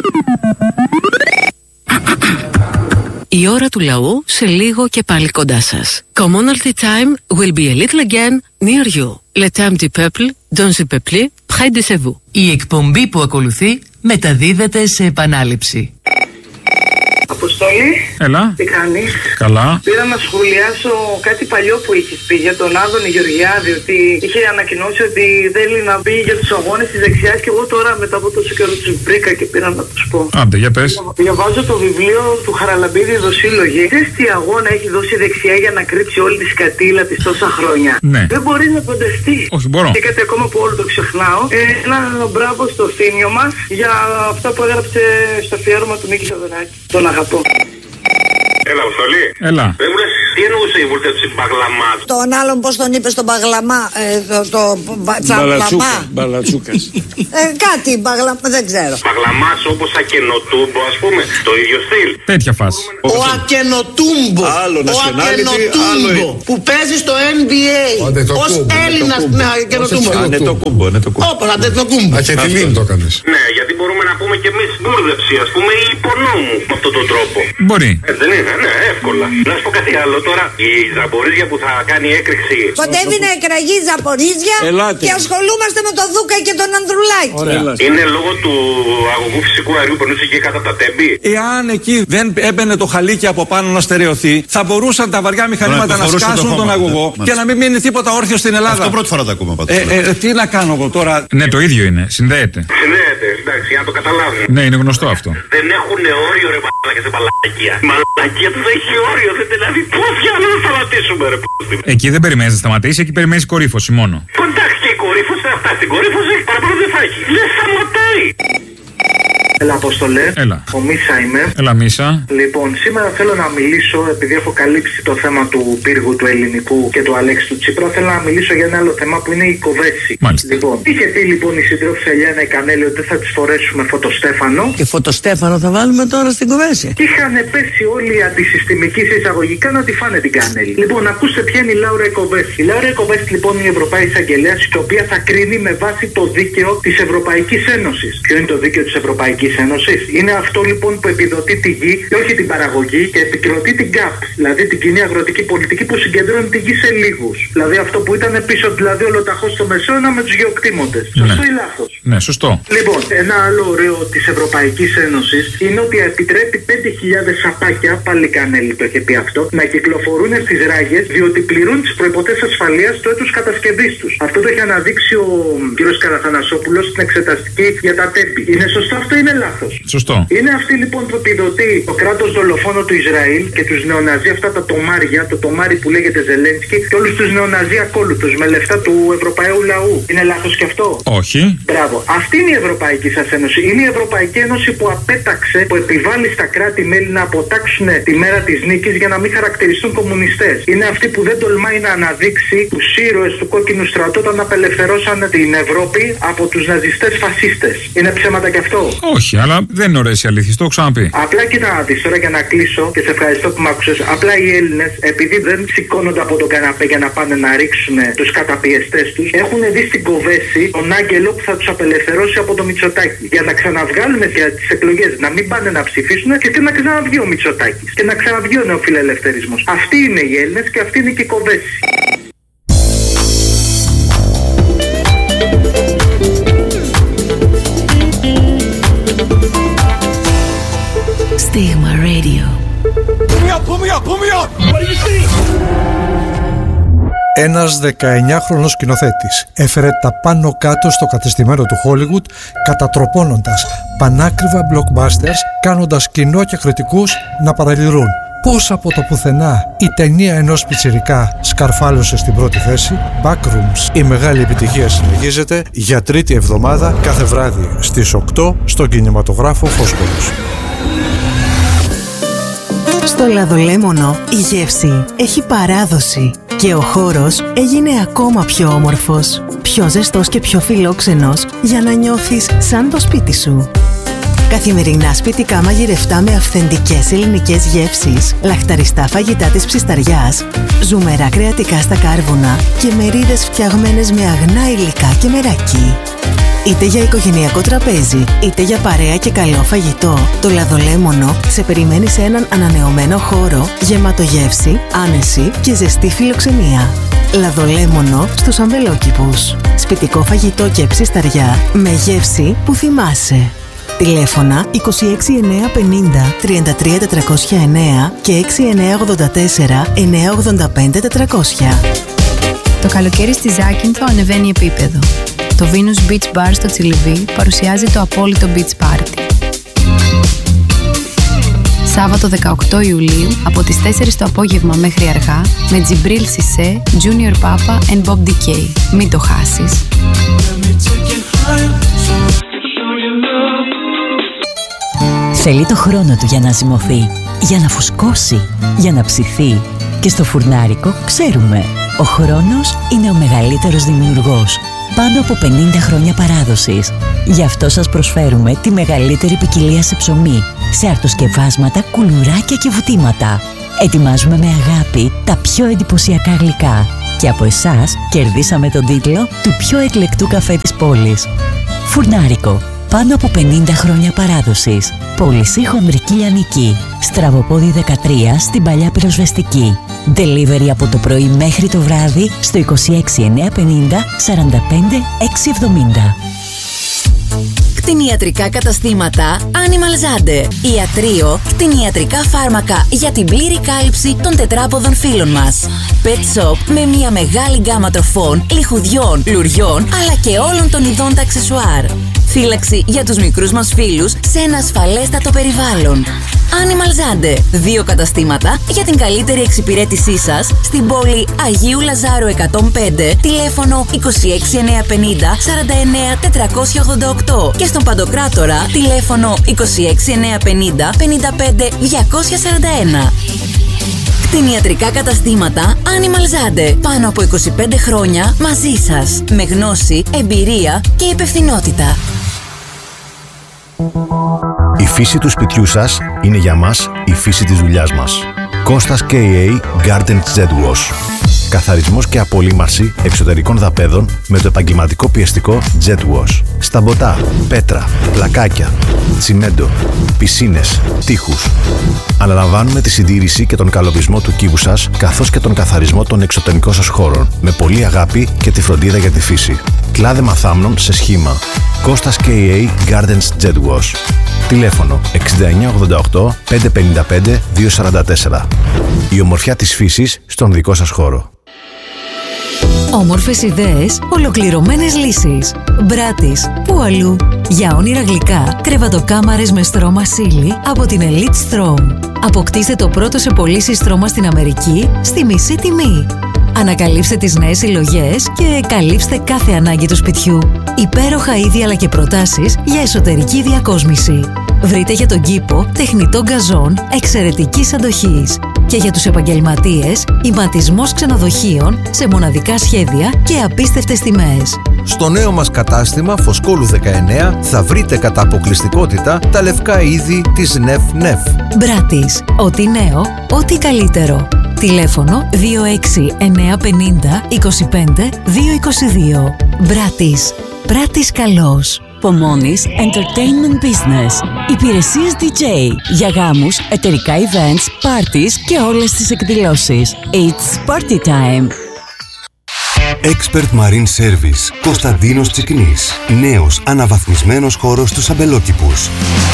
Η ώρα του λαού σε λίγο και πάλι κοντά σας. Commonalty time will be a little again near you. Le temps du peuple, dans le peuple, près de vous. Η εκπομπή που ακολουθεί μεταδίδεται σε επανάληψη. Αποστόλη. Έλα. Τι κάνεις? Καλά. Πήρα να σχολιάσω κάτι παλιό που είχες πει για τον Άδωνη Γεωργιάδη. Ότι είχε ανακοινώσει ότι θέλει να μπει για τους αγώνες της δεξιάς. Και εγώ τώρα μετά από τόσο καιρό τους βρήκα και πήρα να τους πω. Άντε, για πες. Διαβάζω το βιβλίο του Χαραλαμπίδη Δοσύλλογη. Ξέρεις τι αγώνα έχει δώσει η δεξιά για να κρύψει όλη τη σκατήλα της τόσα χρόνια? Ναι. Δεν μπορεί να φανταστεί. Όχι, μπορώ. Και κάτι ακόμα που όλο το ξεχνάω. Ένα μπράβο στο Θήμιο μας για αυτά που έγραψε στο αφιέρωμα του Μίκη Θοδωράκη. Τον αγαπώ. Έλα, Αποστολή. Έλα. Δεν μου λες Τι εννοούσε η βούλτεψη μπαγλαμά? Τον άλλον πώς τον είπε στον μπαγλαμά, το τσαμπλαμά. Μπαλατσούκας. Κάτι μπαγλαμά, δεν ξέρω. Μπαγλαμάς όπως ακενοτούμπο, ας πούμε, το ίδιο στυλ. Τέτοια φάση. Ο ακενοτούμπο. Άλλο nationality, άλλο που παίζει στο NBA. Ως Έλληνας με ακενοτούμπο. Ανετοκούμπο. Όπα, Ανετοκούμπο. Ακετιλήν το έκανες. Ναι, γιατί μπορούμε να πούμε και εμείς μπούρδεψη, ας πούμε, ή υπονόμου με αυτόν τον τρόπο. Μπορεί. Δεν είναι, ναι, εύκολα. Να σου πω κάτι άλλο τώρα. Η Ζαμπορίζια που θα κάνει έκρηξη. Κοντεύει να εκραγεί η Ζαμπορίζια και ασχολούμαστε με τον Δούκα και τον Ανδρουλάκη. Είναι λόγω του αγωγού φυσικού αερίου που περνούσε εκεί κάτω από τα τέμπη. Εάν εκεί δεν έμπαινε το χαλίκι από πάνω να στερεωθεί, θα μπορούσαν τα βαριά μηχανήματα να σκάσουν τον αγωγό και να μην μείνει τίποτα όρθιο στην Ελλάδα. Αυτό πρώτη φορά τα ακούμε πάντως. Τι να κάνω εγώ τώρα. Ναι, το ίδιο είναι. Συνδέεται. Συνδέεται, εντάξει, για να το καταλάβουν. Ναι, είναι γνωστό αυτό. Δεν έχουν όριο ρε μαλάκια σε μαλακία. Η μαλακία του δεν έχει όριο, δεν δηλαδή πώς για να σταματήσουμε ρε π***. Εκεί δεν περιμένεις να σταματήσει, εκεί περιμένεις κορύφωση μόνο. Κοντάξει και η κορύφωση θα φτάσει στην κορύφωση, παραπάνω δεν θα έχει. Δεν σταματάει. Έλα, Απόστολε. Έλα. Ο Μίσα είμαι. Έλα, Μίσα. Λοιπόν, σήμερα θέλω να μιλήσω, επειδή έχω καλύψει το θέμα του πύργου του ελληνικού και του Αλέξη του Τσίπρα, θέλω να μιλήσω για ένα άλλο θέμα που είναι η Κοβέση. Μάλιστα. Λοιπόν, είχε πει λοιπόν η σύντροφη Ελιάνα η Κανέλη ότι δεν θα τη φορέσουμε φωτοστέφανο. Και φωτοστέφανο θα βάλουμε τώρα στην Κοβέση. Και είχαν πέσει όλοι οι αντισυστημικοί σε εισαγωγικά να τη φάνε την Κανέλη. Λοιπόν, ακούστε ποια είναι η Λάουρα Κοβέση. Η Λάουρα Κοβέση λοιπόν είναι η Ευρωπαϊκή Εισαγγελέα, η οποία θα κρίνει με βάση το δίκαιο τη Ευρωπαϊκή Ένωση. Ποιο είναι το δίκαιο τη Ευρωπαϊκή Ένωση? Είναι αυτό λοιπόν που επιδοτεί τη γη και όχι την παραγωγή και επικροτεί την ΚΑΠ, δηλαδή την κοινή αγροτική πολιτική που συγκεντρώνει τη γη σε λίγους. Δηλαδή αυτό που ήταν πίσω, δηλαδή ολοταχώς στο Μεσαίωνα με τους γεωκτήμοντες. Σωστό ή λάθος? Ναι, σωστό. Λοιπόν, ένα άλλο ωραίο της Ευρωπαϊκής Ένωσης είναι ότι επιτρέπει 5.000 σαπάκια, πάλι Κανέλη το είχε πει αυτό, να κυκλοφορούν στις ράγες διότι πληρούν τις προϋποθέσεις ασφαλείας του έτους κατασκευής τους. Αυτό το έχει αναδείξει ο κ. Καραθανασόπουλος στην εξεταστική για τα τέμπη. Είναι σωστό αυτό ή είναι λάθος? Σωστό. Είναι αυτή λοιπόν που επιδοτεί το κράτος δολοφόνο του Ισραήλ και τους νεοναζί, αυτά τα τομάρια, το τομάρι που λέγεται Ζελένσκι και όλους τους νεοναζί ακόλουθους με λεφτά του Ευρωπαίου λαού. Είναι λάθος και αυτό? Όχι. Μπράβο. Αυτή είναι η Ευρωπαϊκή σας Ένωση. Είναι η Ευρωπαϊκή Ένωση που απέταξε, που επιβάλλει στα κράτη-μέλη να αποτάξουν τη μέρα της νίκης για να μην χαρακτηριστούν κομμουνιστές. Είναι αυτή που δεν τολμάει να αναδείξει τους ήρωες του κόκκινου στρατού όταν απελευθερώσαν την Ευρώπη από τους ναζιστές φασίστες. Είναι ψέματα και αυτό? Όχι, αλλά δεν είναι ωραίες οι αλήθειες, το έχω ξαναπεί. Απλά κοίτα να δεις τώρα για να κλείσω και σε ευχαριστώ που μ' άκουσες. Απλά οι Έλληνες, επειδή δεν σηκώνονται από τον καναπέ για να πάνε να ρίξουν τους καταπιεστές τους, έχουν δει στην Κοβέση τον άγγελο που θα τους απελευθερώσει από το Μητσοτάκη. Για να ξαναβγάλουν για τις εκλογές, να μην πάνε να ψηφίσουν και να ξαναβγεί ο Μητσοτάκης. Και να ξαναβγεί ο νεοφιλελευθερισμός. Αυτοί είναι οι Έλληνες και αυτή είναι και η Κοβέση. Stigma Radio. Pull me up. What do you see? Ένας 19χρονος σκηνοθέτης έφερε τα πάνω κάτω στο κατεστημένο του Hollywood, κατατροπώνοντας πανάκριβα blockbusters, κάνοντας κοινό και κριτικούς να παραλυρούν. Πώς από το πουθενά η ταινία ενός πιτσιρικά σκαρφάλωσε στην πρώτη θέση. Backrooms, η μεγάλη επιτυχία συνεχίζεται για τρίτη εβδομάδα κάθε βράδυ στις 8 στον κινηματογράφο Φόσκορος. Στο Λαδολέμονο η γεύση έχει παράδοση και ο χώρος έγινε ακόμα πιο όμορφος, πιο ζεστός και πιο φιλόξενος για να νιώθεις σαν το σπίτι σου. Καθημερινά σπιτικά μαγειρευτά με αυθεντικές ελληνικές γεύσεις, λαχταριστά φαγητά της ψισταριάς, ζουμερά κρεατικά στα κάρβουνα και μερίδες φτιαγμένες με αγνά υλικά και μεράκι. Είτε για οικογενειακό τραπέζι, είτε για παρέα και καλό φαγητό, το Λαδολέμονο σε περιμένει σε έναν ανανεωμένο χώρο, γεμάτο γεύση, άνεση και ζεστή φιλοξενία. Λαδολέμονο στους Αμβελόκηπους. Σπιτικό φαγητό και ψισταριά με γεύση που θυμάσαι. Τηλέφωνα 26950 33409 και 6984 985 400. Το καλοκαίρι στη Ζάκυνθο ανεβαίνει επίπεδο. Το Venus Beach Bar στο Τσιλιβί παρουσιάζει το απόλυτο beach party. Σάββατο 18 Ιουλίου από τις 4 το απόγευμα μέχρι αργά με Τζιμπρίλ Σισέ, Junior Papa and Bob DK. Μην το χάσεις. Θέλει το χρόνο του για να ζυμωθεί, για να φουσκώσει, για να ψηθεί. Και στο Φουρνάρικο ξέρουμε, ο χρόνος είναι ο μεγαλύτερος δημιουργός. Πάνω από 50 χρόνια παράδοσης. Γι' αυτό σας προσφέρουμε τη μεγαλύτερη ποικιλία σε ψωμί, σε αρτοσκευάσματα, κουλουράκια και βουτήματα. Ετοιμάζουμε με αγάπη τα πιο εντυπωσιακά γλυκά. Και από εσάς κερδίσαμε τον τίτλο του πιο εκλεκτού καφέ της πόλης. Φουρνάρικο. Πάνω από 50 χρόνια παράδοσης. Πώληση Χονδρική Λιανική. Στραβοπόδι 13 στην Παλιά Πυροσβεστική. Delivery από το πρωί μέχρι το βράδυ στο 26950 45 670. Κτηνιατρικά καταστήματα Animal Zande. Ιατρείο, κτηνιατρικά φάρμακα για την πλήρη κάλυψη των τετράποδων φύλων μας. Pet shop με μια μεγάλη γκάμα τροφών, λιχουδιών, λουριών, αλλά και όλων των ειδών τα αξεσουάρ. Φύλαξη για τους μικρούς μας φίλους σε ένα ασφαλέστατο περιβάλλον. Animal Zande. 2 καταστήματα για την καλύτερη εξυπηρέτησή σας στην πόλη Αγίου Λαζάρου 105, τηλέφωνο 26950 49 488 και στον Παντοκράτορα τηλέφωνο 26950 55 241. Κτηνιατρικά καταστήματα Animal Zande. Πάνω από 25 χρόνια μαζί σας. Με γνώση, εμπειρία και υπευθυνότητα. Η φύση του σπιτιού σας είναι για μας η φύση της δουλειάς μας. Κώστας K.A. Garden Jet Wash. Καθαρισμός και απολύμαρση εξωτερικών δαπέδων με το επαγγελματικό πιεστικό Jet Wash. Σταμποτά, πέτρα, πλακάκια, τσιμέντο, πισίνες, τοίχους. Αναλαμβάνουμε τη συντήρηση και τον καλοπισμό του κύβου σας, καθώς και τον καθαρισμό των εξωτερικών σας χώρων, με πολλή αγάπη και τη φροντίδα για τη φύση. Κλάδεμα θάμνων σε σχήμα. Κώστας K.A. Gardens Jet Wash. Τηλέφωνο 6988 555 244. Η ομορφιά της φύσης στον δικό σας χώρο. Όμορφες ιδέες, ολοκληρωμένες λύσεις. Μπράτις, πού αλλού. Για όνειρα γλυκά, κρεβατοκάμαρες με στρώμα σίλι από την Elite Strom. Αποκτήστε το πρώτο σε πωλήσεις στρώμα στην Αμερική στη μισή τιμή. Ανακαλύψτε τις νέες συλλογές και καλύψτε κάθε ανάγκη του σπιτιού. Υπέροχα είδη αλλά και προτάσεις για εσωτερική διακόσμηση. Βρείτε για τον κήπο τεχνητό γκαζόν εξαιρετικής αντοχής. Και για τους επαγγελματίες, ηματισμός ξενοδοχείων σε μοναδικά σχέδια και απίστευτες τιμές. Στο νέο μας κατάστημα Φωσκόλου 19 θα βρείτε κατά αποκλειστικότητα τα λευκά είδη της Νεφ. Μπράτις. Ό,τι νέο, ό,τι καλύτερο. Τηλέφωνο 26950 25 222. Μπράτις. Πράτης καλός. Pomoni's Entertainment Business. Υπηρεσίες DJ για γάμους, εταιρικά events, parties και όλες τις εκδηλώσεις. It's party time. Expert Marine Service. Κωνσταντίνος Τσικνής. Νέος αναβαθμισμένος χώρος στους αμπελόκηπους.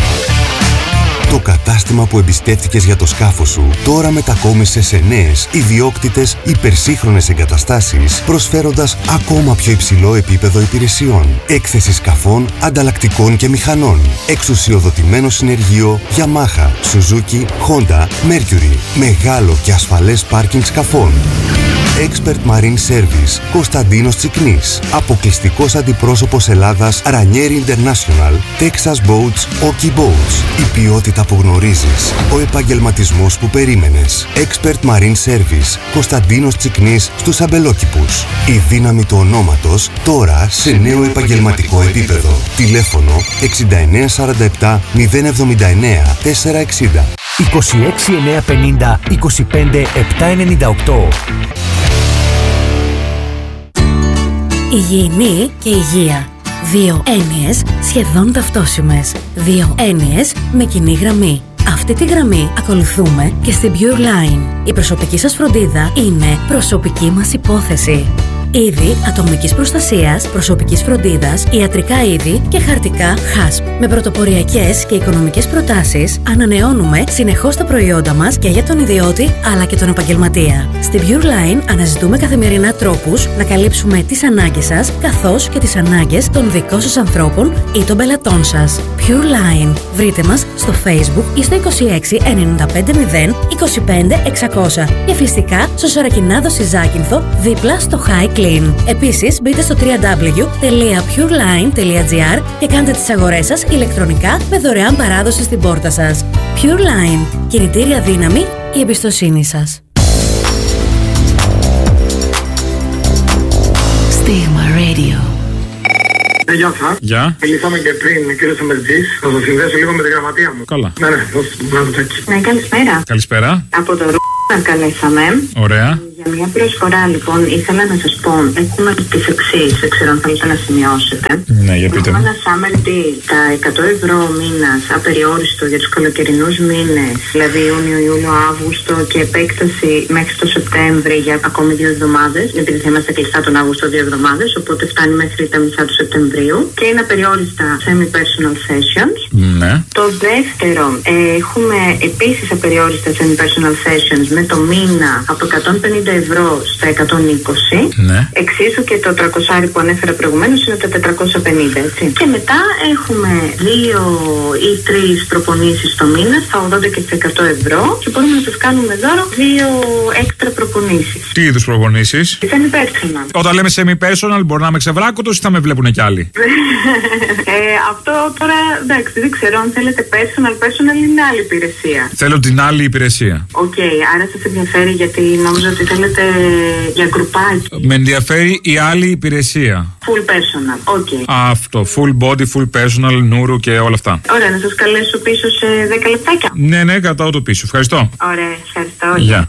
Το κατάστημα που εμπιστεύτηκες για το σκάφος σου τώρα μετακόμισε σε νέες, ιδιόκτητες, υπερσύγχρονες εγκαταστάσεις, προσφέροντας ακόμα πιο υψηλό επίπεδο υπηρεσιών. Έκθεση σκαφών, ανταλλακτικών και μηχανών. Εξουσιοδοτημένο συνεργείο Yamaha, Suzuki, Honda, Mercury. Μεγάλο και ασφαλές πάρκινγκ σκαφών. Expert Marine Service. Κωνσταντίνος Τσικνής. Αποκλειστικός αντιπρόσωπος Ελλάδας Ranieri International. Texas Boats, Oki Boats. Η ποιότητα που γνωρίζεις. Ο επαγγελματισμός που περίμενες. Expert Marine Service. Κωνσταντίνος Τσικνής στους αμπελόκηπους. Η δύναμη του ονόματος τώρα σε νέο επαγγελματικό επίπεδο. Τηλέφωνο 6947 079 460. 26950 25 798. Υγιεινή και υγεία. 2 έννοιες σχεδόν ταυτόσιμες. 2 έννοιες με κοινή γραμμή. Αυτή τη γραμμή ακολουθούμε και στην Pure Line. Η προσωπική σας φροντίδα είναι προσωπική μας υπόθεση. Είδη ατομικής προστασίας, προσωπικής φροντίδας, ιατρικά είδη και χαρτικά HASP. Με πρωτοποριακές και οικονομικές προτάσεις ανανεώνουμε συνεχώς τα προϊόντα μας και για τον ιδιώτη αλλά και τον επαγγελματία. Στην Pure Line αναζητούμε καθημερινά τρόπους να καλύψουμε τις ανάγκες σας καθώς και τις ανάγκες των δικών σας ανθρώπων ή των πελατών σας. Pure Line. Βρείτε μας στο Facebook ή στο 26 95 0 25 600 και φυσικά στο Σαρακινάδο Ζάκυνθο δίπλα στο High Clean. Επίσης μπείτε στο www.pureline.gr και κάντε τις αγορές σας ηλεκτρονικά με δωρεάν παράδοση στην πόρτα σας. Pure Line. Κινητήρια δύναμη, η εμπιστοσύνη σας. Radio. Γεια σας. Γεια. Μιλήσαμε και πριν, κύριε Σαμερτζής. Θα σας συνδέσω λίγο με τη γραμματεία μου. Καλά. Ναι, δώστε μου ένα τσάκι. Ναι, καλησπέρα. Καλησπέρα. Από το να καλέσαμε. Ωραία. Για μια προσφορά, λοιπόν, ήθελα να σας πω: έχουμε τις εξής, δεν ξέρω αν θέλετε να σημειώσετε. Ναι, για πείτε μου. Έχουμε ένα summer deal, τα 100 ευρώ μήνας, απεριόριστο για τους καλοκαιρινούς μήνες, δηλαδή Ιούνιο, Ιούλιο, Αύγουστο, και επέκταση μέχρι το Σεπτέμβρη για ακόμη 2 εβδομάδες, επειδή θα είμαστε κλειστά τον Αύγουστο 2 εβδομάδες, οπότε φτάνει μέχρι τα μισά του Σεπτεμβρίου. Και είναι απεριόριστα semi-personal sessions. Ναι. Το δεύτερο, έχουμε επίσης απεριόριστα semi-personal sessions με το μήνα από 150 ευρώ στα 120. Ναι. Εξίσου και το 300 που ανέφερα προηγουμένως είναι τα 450, έτσι. Και μετά έχουμε 2 ή 3 προπονήσεις το μήνα στα 80 και στα 100 ευρώ και μπορούμε να σας κάνουμε δώρο 2 έξτρα προπονήσεις. Τι είδους προπονήσεις? Semi-personal. Όταν λέμε semi-personal, μπορεί να είμαι ξεβράκωτος ή θα με βλέπουν κι άλλοι? Αυτό τώρα, εντάξει, δεν ξέρω αν θέλετε personal είναι άλλη υπηρεσία. Θέλω την άλλη υπηρεσία. Οκ, άρα σας ενδιαφέρει γιατί νόμιζα ότι θέλετε για γκρουπάκι. Με ενδιαφέρει η άλλη υπηρεσία. Full personal, οκ. Αυτό, full body, full personal, νούρου και όλα αυτά. Ωραία, να σας καλέσω πίσω σε 10 λεπτάκια. Ναι, κρατάω το πίσω. Ευχαριστώ. Ωραία, ευχαριστώ. Γεια.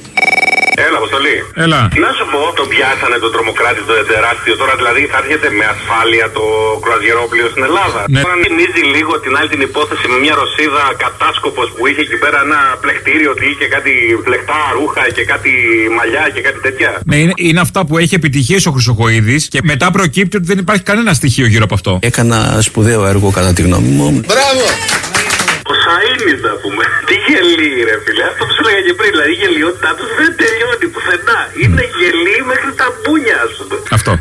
Έλα, Αποστολή. Έλα. Να σου πω, τον πιάσανε τον τρομοκράτη το τεράστιο. Τώρα δηλαδή θα έρχεται με ασφάλεια το κρουαζιερόπλοιο στην Ελλάδα. Ναι. Τώρα θυμίζει λίγο την άλλη την υπόθεση με μια Ρωσίδα κατάσκοπος που είχε εκεί πέρα ένα πλεκτήριο ότι είχε κάτι φλεκτά ρούχα και κάτι μαλλιά και κάτι τέτοια. Ναι, είναι αυτά που έχει επιτυχίες ο Χρυσοχοΐδης και μετά προκύπτει ότι δεν υπάρχει κανένα στοιχείο γύρω από αυτό. Έκανα σπουδαίο έργο κατά τη γνώμη μου. Μπράβο! Ο Σαΐνης, να πούμε. Τι γελί, ρε φίλε. Αυτό που σου έλεγα και πριν. Δηλαδή η γελιότητά του δεν τελειώνει πουθενά. Είναι γελί μέχρι τα μπούνια, ας πούμε. Αυτό.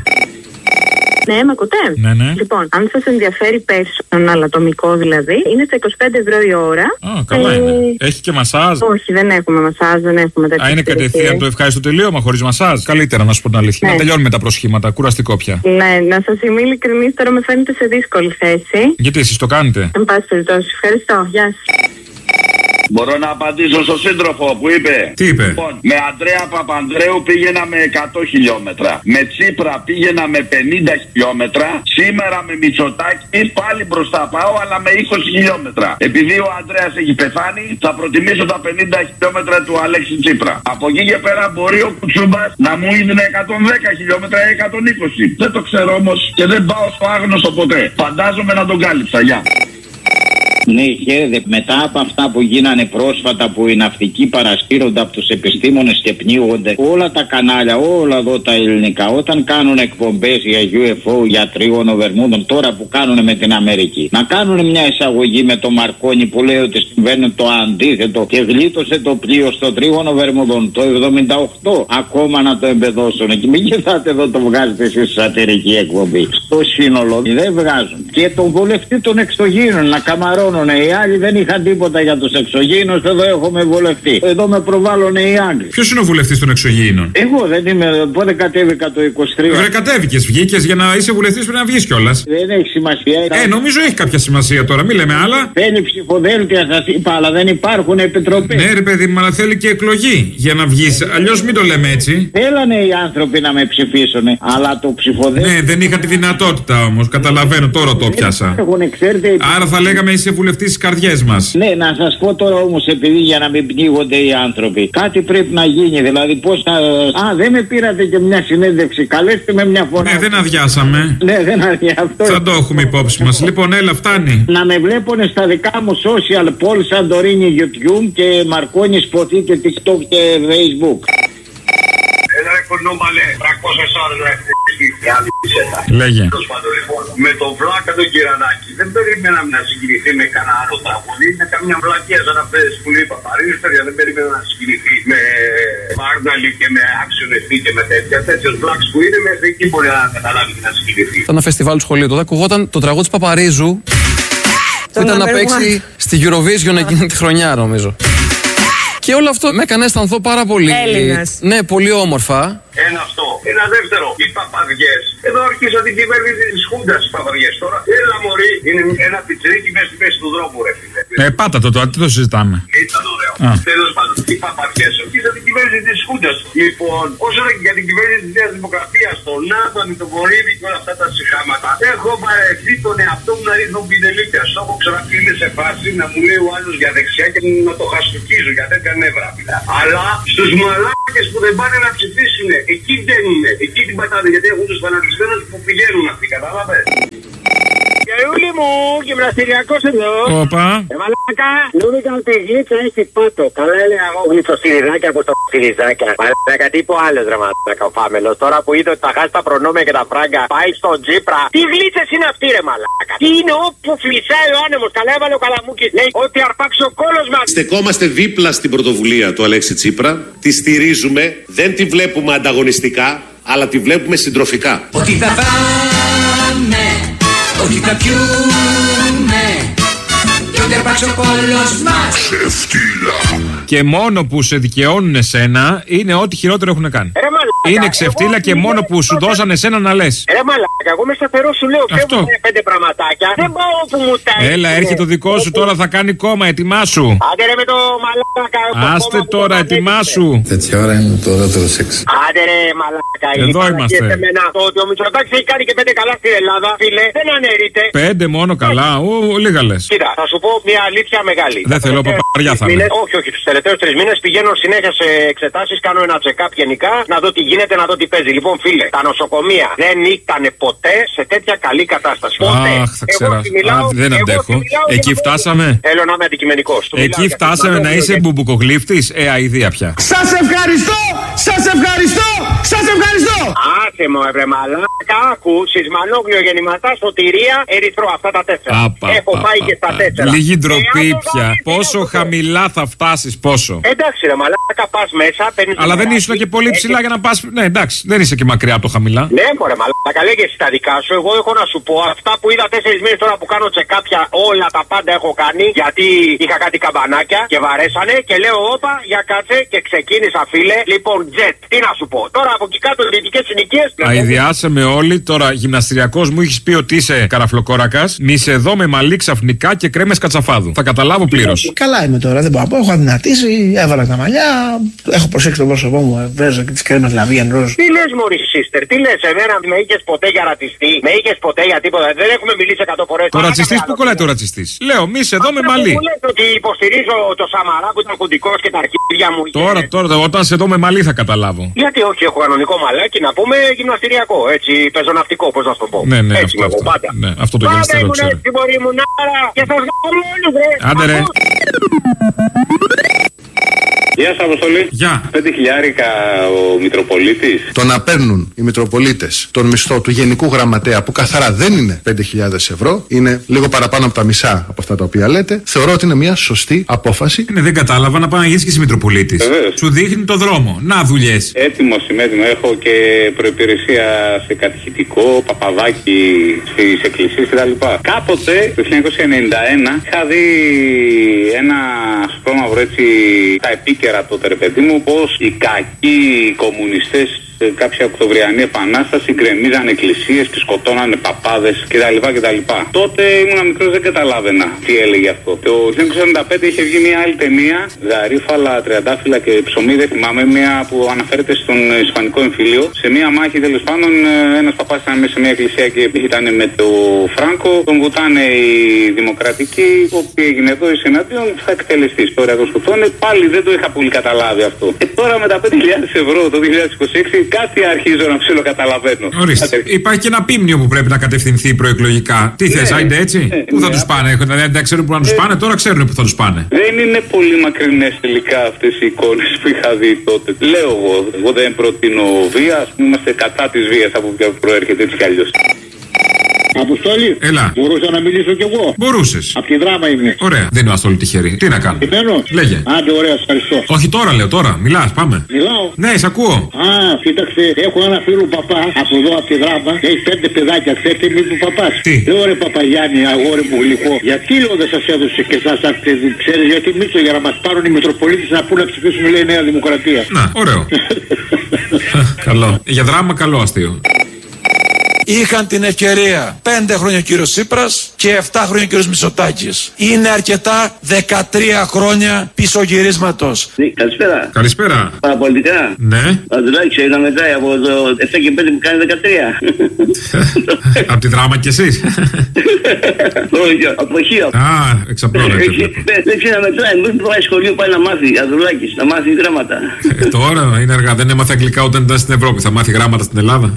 Ναι, μ' ακούτε? Ναι. Λοιπόν, αν σας ενδιαφέρει personal, ατομικό δηλαδή, είναι στα 25 ευρώ η ώρα. Καλά είναι. Έχει και μασάζ? Όχι, δεν έχουμε μασάζ, δεν έχουμε τέτοια. Είναι κατευθείαν το ευχάριστο τελείωμα χωρίς μασάζ? Καλύτερα, να σου πω την αλήθεια. Ναι. Να τελειώνουμε τα προσχήματα. Κουραστικό πια. Ναι, να σας είμαι ειλικρινής, τώρα με φαίνεται σε δύσκολη θέση. Γιατί εσείς το κάνετε? Εν πάση περιπτώσει, ευχαριστώ. Γεια σας. Μπορώ να απαντήσω στον σύντροφο που είπε? Τι είπε? Λοιπόν, με Αντρέα Παπανδρέου πήγαινα με 100 χιλιόμετρα. Με Τσίπρα πήγαινα με 50 χιλιόμετρα. Σήμερα με Μητσοτάκη πάλι μπροστά πάω, αλλά με 20 χιλιόμετρα. Επειδή ο Αντρέας έχει πεθάνει, θα προτιμήσω τα 50 χιλιόμετρα του Αλέξη Τσίπρα. Από εκεί και πέρα μπορεί ο Κουτσούμπας να μου είναι 110 χιλιόμετρα ή 120. Δεν το ξέρω όμως και δεν πάω στο άγνωστο ποτέ. Φαντάζομαι να τον κάλυψα. Γεια. Ναι, χαίρετε. Μετά από αυτά που γίνανε πρόσφατα που οι ναυτικοί παρασύρονται από τους επιστήμονες και πνίγονται, όλα τα κανάλια, όλα εδώ τα ελληνικά, όταν κάνουν εκπομπές για UFO, για τρίγωνο Βερμούδων, τώρα που κάνουν με την Αμερική, να κάνουν μια εισαγωγή με το Μαρκόνι που λέει ότι συμβαίνει το αντίθετο και γλίτωσε το πλοίο στο τρίγωνο Βερμούδων το 78, ακόμα να το εμπεδώσουν. Και μην κοιτάτε εδώ το βγάζετε εσείς σατυρική εκπομπή. Στο σύνολο δεν βγάζουν. Και τον βολευτή των εξωγήινων να καμαρώνουν. Οι άλλοι δεν είχαν τίποτα για τους εξωγήινους. Εδώ έχουμε βουλευτή. Εδώ με προβάλλουνε οι Άγγλοι. Ποιος είναι ο βουλευτής των εξωγήινων? Εγώ δεν είμαι. Πότε κατέβηκα το 23. Βρε, κατέβηκες, βγήκες για να είσαι βουλευτής πρέπει να βγεις κιόλας. Δεν έχει σημασία. Νομίζω έχει κάποια σημασία τώρα, μην λέμε άλλα. Θέλει ψηφοδέλτια, σας είπα, αλλά δεν υπάρχουν επιτροπές. Ναι, ρε παιδί μου, αλλά θέλει και εκλογή για να βγεις. Αλλιώς μην το λέμε έτσι. Θέλανε οι άνθρωποι να με ψηφίσουν, αλλά το ψηφοδέλτιο. Ναι, δεν είχα τη δυνατότητα όμως. Καταλαβαίνω, τώρα το πιάσα. Άρα θα λέγαμε είσαι βουλευτής στις καρδιές μας. Ναι, να σας πω τώρα όμως, επειδή για να μην πνίγονται οι άνθρωποι, κάτι πρέπει να γίνει. Δηλαδή, πώς θα. Δεν με πήρατε και μια συνέντευξη. Καλέστε με μια φορά. Ναι, δεν αδειάσαμε. Ναι, δεν αδειάσαμε. Θα το έχουμε υπόψη μας. Λοιπόν, έλα, φτάνει. Να με βλέπουν στα δικά μου social polls, Σαντορίνη, YouTube και Μαρκόνι, Σποτή και TikTok και Facebook. Ένα κονόμαλε, 300 ώρες να Λέγε. Με τον Βλάκα τον Κυρανάκη δεν περίμεναμε να συγκινηθεί με κανένα άλλο τραγούδι. Είναι καμιά βλακία σαν αυτές που λέει Παπαρίστερια. Δεν περίμενα να συγκινηθεί με Μάρναλι και με Action FT και με τέτοια. Τέτοιες βλάκες που είναι μέχρι εκεί μπορεί να καταλάβει και να συγκινηθεί. Ήταν ένα φεστιβάλ του σχολείου. Τότε ακουγόταν το τραγούδι του Παπαρίζου που ήταν να παίξει στη Eurovision εκείνη τη χρονιά, νομίζω. Και όλο αυτό με έκανε να αισθανθώ πάρα πολύ. Έλληνας. Ναι, πολύ όμορφα. Ένα αυτό. Ένα δεύτερο. Οι παπαδιές. Εδώ αρχίσαν την κυβέρνηση της Χούντας οι παπαδιές τώρα. Έλα μωρί. Είναι ένα πιτσιρίκι μέσα στη μέση του δρόμου, ρε φίλε. Πάτα το τώρα, τι το συζητάμε. Ήταν ωραίο. Τέλος πάντων. τι παπαριές, όχι για την κυβέρνηση της Χούντας. Λοιπόν, όσο για την κυβέρνηση της Νέας Δημοκρατίας, τον Άδωνη, τον Βορύδη και όλα αυτά τα συχάματα, έχω βαρεθεί τον εαυτό μου να ρίχνω πινελίκια. Στο έχω ξαναφύγει σε φάση να μου λέει ο άλλος για δεξιά και να το χαστοκίζω για τέτοια νεύρα. Αλλά στους μαλάκες που δεν πάνε να ψηφίσουν, εκεί δεν είναι. Εκεί την πατάνε γιατί έχουν τους φανατισμένους που πηγαίνουν αυτοί, κατάλαβες. Γερούλη μου, γυμναστηριακός εδώ. Όπα. Μαλάκα, νόμιζα ότι η γλίτσα έχει πάτο. Καλά έλεγα εγώ γλυτσοστηριδάκια από το στηριδάκια. Μαλάκα, τύπο άλλος ρε μαλάκα ο Φάμελος. Τώρα που είδε ότι θα χάσει τα προνόμια και τα φράγκα, πάει στον Τσίπρα. Τι γλίτσες είναι αυτή ρε μαλάκα. Τι είναι όπου φλισσάει ο άνεμος. Καλά έβαλε ο Καλαμούκης. Λέει ότι αρπάξει ο κόλος μας. Στεκόμαστε δίπλα στην πρωτοβουλία του Αλέξη Τσίπρα. Τη στηρίζουμε. Δεν τη βλέπουμε ανταγωνιστικά, αλλά τη βλέπουμε συντροφικά. Ότι θα πάμε, ότι θα πιούμε, και ότι αρπάξει ο κόλος μας. Ξεφτύλα. Και μόνο που σε δικαιώνουν εσένα είναι ό,τι χειρότερο έχουν κάνει. Είναι ξεφτύλα και μόνο που σου δώσανε εσένα να λες. Ρε μαλάκα, εγώ με σταθερό σου λέω φεύγουν 5 πραγματάκια. Δεν πάω όπου μου τα έρχεται. Έλα, έρχεται το δικό σου τώρα, θα κάνει κόμμα, ετοιμάσου. Άντε ρε με το μαλάκα. Άστε τώρα, ετοιμάσου. Τέτοια ώρα είναι το ωραίο σεξ. Άντε ρε μαλάκα. Εδώ είμαστε. Το ότι ο Μητσοτάκης έχει κάνει και 5 καλά στην Ελλάδα, φίλε, δεν αναιρείται. 5 μόνο καλά, λίγα λες. Κοίτα, θα σου πω μια αλήθεια μεγάλη. Δεν θέλω, παπαριά θα είναι. Όχι, όχι, τους τελευταίους 3 μήνες πηγαίνω συνέχεια σε εξετάσεις, κάνω ένα check-up γενικά, να δω τι γίνεται, να δω τι παίζει. Λοιπόν, φίλε, τα νοσοκομεία δεν ήταν ποτέ σε τέτοια καλή κατάσταση. Αχ, θα ξέρω. Δεν αντέχω. Εκεί φτάσαμε. Θέλω να είμαι αντικειμενικός. Εκεί φτάσαμε να είσαι μπουμπουκογλύφτης. Αηδία πια. Σας ευχαριστώ! Σας ευχαριστώ! Σας ευχαριστώ! Άσε μου, ευρε μαλάκα, άκου, σεισμανόγλιο γεννηματά, σωτηρία, ερυθρό, αυτά τα 4. Έχω πάει και στα 4. Λίγη ντροπή πια. Πόσο χαμηλά θα φτάσεις, πόσο. Εντάξει, ρε μαλάκα, πας μέσα, παίρνεις. Αλλά δεν ήσουν και πολύ ψηλά για να πας. Ναι, εντάξει, δεν είσαι και μακριά από το χαμηλά. Ναι, μωρέ μαλάκα, λέγε εσύ τα δικά σου. Εγώ έχω να σου πω αυτά που είδα 4 μήνες τώρα που κάνω τσεκάπια, όλα τα πάντα έχω κάνει. Γιατί είχα κάτι καμπανάκια και βαρέσανε και λέω όπα, για κάτσε και ξεκίνησα, φίλε. Λοιπόν, jet, τι να σου πω. Τώρα από εκεί κάτω δυτικές συνοικίες. Αηδιάσαμε όλοι. Τώρα γυμναστηριακός μου έχεις πει ότι είσαι καραφλοκόρακας. Μη σε δω με μαλλί ξαφνικά και κρέμες κατσαφάδου. Θα καταλάβω πλήρως. Καλά είμαι τώρα, δεν μπορώ να πω. Έχω αδυνατήσει, έβαλα τα μαλλιά. Έχω προσέξει το πρόσωπό μου, βρέζω και τις κρέμες λαβίαν ροζ. Τι λες, μωρή sister, τι λες, εμένα με είχες ποτέ για ρατσιστή, με είχες ποτέ για τίποτα. Δεν έχουμε μιλήσει 100 φορές. Ο ρατσιστής που κολλάει το ρατσιστής. Λέω, μη σε δω με μαλλί. Μου λες ότι υποστηρίζω το Σαμαρά που ήταν κουντικός και τα αρχίδια μου. Τώρα, όταν σε δω με μαλλί θα καταλάβω. Γιατί όχι, έχω κανονικό μαλάκι να πούμε γυμναστηριακό, έτσι, πεζοναυτικό, πώς να σου το πω. Ναι, ναι, έτσι, αυτό. Ναι, αυτό το γυμναστήριο ξέρω. Έτσι, μπορεί μου να και θα βγάλω όλους, ρε. Άντε ρε. Γεια σας, Αποστολή. Γεια. 5.000 ο Μητροπολίτης. Το να παίρνουν οι Μητροπολίτες τον μισθό του Γενικού Γραμματέα, που καθαρά δεν είναι 5.000 ευρώ, είναι λίγο παραπάνω από τα μισά από αυτά τα οποία λέτε, θεωρώ ότι είναι μια σωστή απόφαση. Ναι, δεν κατάλαβα να πάει να γίνεις και εσύ Μητροπολίτης. Σου δείχνει το δρόμο. Να δουλειές. Έτοιμος είμαι, έτοιμο. Έχω και προϋπηρεσία σε κατηχητικό, παπαδάκι στις εκκλησίες κτλ. Κάποτε, το 1991, είχα δει ένα σπρώμαυρο έτσι τα επίκαιρα τότε, ρε παιδί μου, πως οι κακοί κομμουνιστές σε κάποια Οκτωβριανή Επανάσταση γκρεμίζαν εκκλησίες και σκοτώνανε παπάδες κτλ. Τότε ήμουν μικρός, δεν καταλάβαινα τι έλεγε αυτό. Το 1995 είχε βγει μια άλλη ταινία, Γαρίφαλα, Τριαντάφυλλα και ψωμί, δεν θυμάμαι, μια που αναφέρεται στον Ισπανικό εμφύλιο. Σε μια μάχη τέλος πάντων, ένας παπάς ήταν μέσα σε μια εκκλησία και ήταν με το Φράγκο, τον βουτάνε οι δημοκρατικοί, που έγινε εδώ εις εναντίον, θα εκτελεστεί. Τώρα τον σκοτώνε, πάλι δεν το είχα πολύ καταλάβει αυτό. Τώρα με τα 5.000 ευρώ το 2026. Κάτι αρχίζω να ψιλοκαταλαβαίνω. Ορίστε. Υπάρχει και ένα πίμνιο που πρέπει να κατευθυνθεί προεκλογικά. Τι θες, άιντε έτσι. Πού θα τους πάνε, δηλαδή δεν ξέρουν που να τους πάνε, τώρα ξέρουν που θα τους πάνε. Δεν είναι πολύ μακρινές τελικά αυτές οι εικόνες που είχα δει τότε. Λέω εγώ δεν προτείνω βία, είμαστε κατά της βίας από ποια προέρχεται έτσι κι αλλιώς. Αποστόλη, έλα. Μπορούσα να μιλήσω κι εγώ. Μπορούσες. Απ' τη Δράμα είμαι. Ωραία. Δεν είμαστε όλοι τυχεροί. Τι να κάνω. Επιμένω. Λέγε. Άντε, ωραία, ευχαριστώ. Όχι τώρα, λέω τώρα. Μιλάς, πάμε. Μιλάω. Ναι, σ' ακούω. Κοίταξε, έχω ένα φίλο παπά από εδώ από τη Δράμα. Έχει 5 παιδάκια. Ξέρετε μη του παπά. Τι. Λέω ρε Παπαγιάννη, αγόρι μου γλυκό. Γιατί λέω δεν σας έδωσε και εσάς αυτή. Ξέρεις γιατί Μίτσο για να μας πάρουν οι Μητροπολίτες να πούνε να ψηφίσουν, λέει, Νέα Δημοκρατία. Να, ωραίο. Καλό. Για Δράμα, καλό αστείο. Είχαν την ευκαιρία 5 χρόνια ο κύριος Τσίπρας και 7 χρόνια ο κύριος Μητσοτάκης. Είναι αρκετά 13 χρόνια πισωγυρίσματος. Καλησπέρα. Καλησπέρα. Παραπολιτικά. Ναι. Παντελάκη, είχα μετράει από το 7 και 5 που κάνει 13. Απ' τη δράμα κι εσείς. Όχι, από το χείο. Α, εξαπλώνεται. Δεν ξέρω να μετράει. Μην πάει σχολείο, πάει να μάθει. Αδουλάκης, να μάθει γράμματα. Τώρα είναι αργά. Δεν έμαθε αγγλικά όταν ήταν στην Ευρώπη. Θα μάθει γράμματα στην Ελλάδα.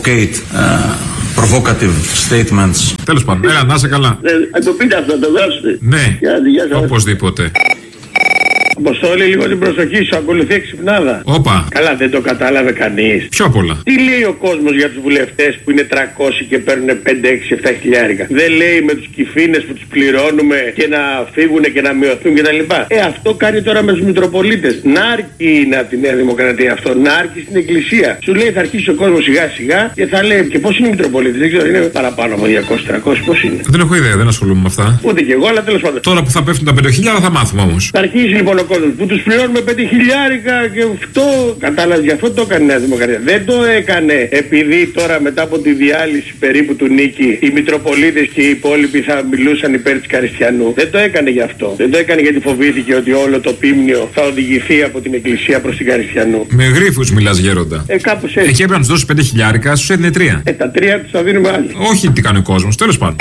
Provocative statements. Τέλος πάντων, έλα, να είσαι καλά. Το πείτε αυτό, το γράψετε. Ναι, οπωσδήποτε. Αποστόλη, λίγο την προσοχή σου, ακολουθεί εξυπνάδα. Όπα. Καλά, δεν το κατάλαβε κανείς. Πιο πολλά. Τι λέει ο κόσμος για τους βουλευτές που είναι 300 και παίρνουν 5, 6, 7 χιλιάρικα? Δεν λέει με τους κυφίνες που τους πληρώνουμε και να φύγουν και να μειωθούν κτλ. Αυτό κάνει τώρα με τους Μητροπολίτες. Να αρκεί από τη Νέα Δημοκρατία αυτό, να αρκεί στην Εκκλησία. Σου λέει θα αρχίσει ο κόσμος σιγά σιγά και θα λέει και πώς είναι οι Μητροπολίτες. Δεν ξέρω, είναι παραπάνω από 200-300, πώς είναι. Δεν έχω ιδέα, δεν ασχολούμαι με αυτά. Ούτε κι εγώ, αλλά τέλος πάντων. Τώρα που θα πέφτουν τα 5.000 θα μάθουμε όμως. Θα αρχίσει λοιπόν ο κόσμος που τους πληρώνουμε 5 χιλιάρικα και αυτό. Κατάλαβε, γι' αυτό το έκανε η Νέα Δημοκρατία. Δεν το έκανε επειδή τώρα μετά από τη διάλυση περίπου του Νίκη οι Μητροπολίτες και οι υπόλοιποι θα μιλούσαν υπέρ της Καριστιανού. Δεν το έκανε γι' αυτό. Δεν το έκανε γιατί φοβήθηκε ότι όλο το πίμνιο θα οδηγηθεί από την Εκκλησία προς την Καριστιανού. Με γρίφους μιλάς, γέροντα. Κάπως έτσι. Εκεί έπρεπε να τους δώσεις 5 χιλιάρικα, σου έδινε 3. Τα 3 τους θα δίνουμε άλλοι. Όχι τι κάνει ο κόσμος, τέλος πάντων.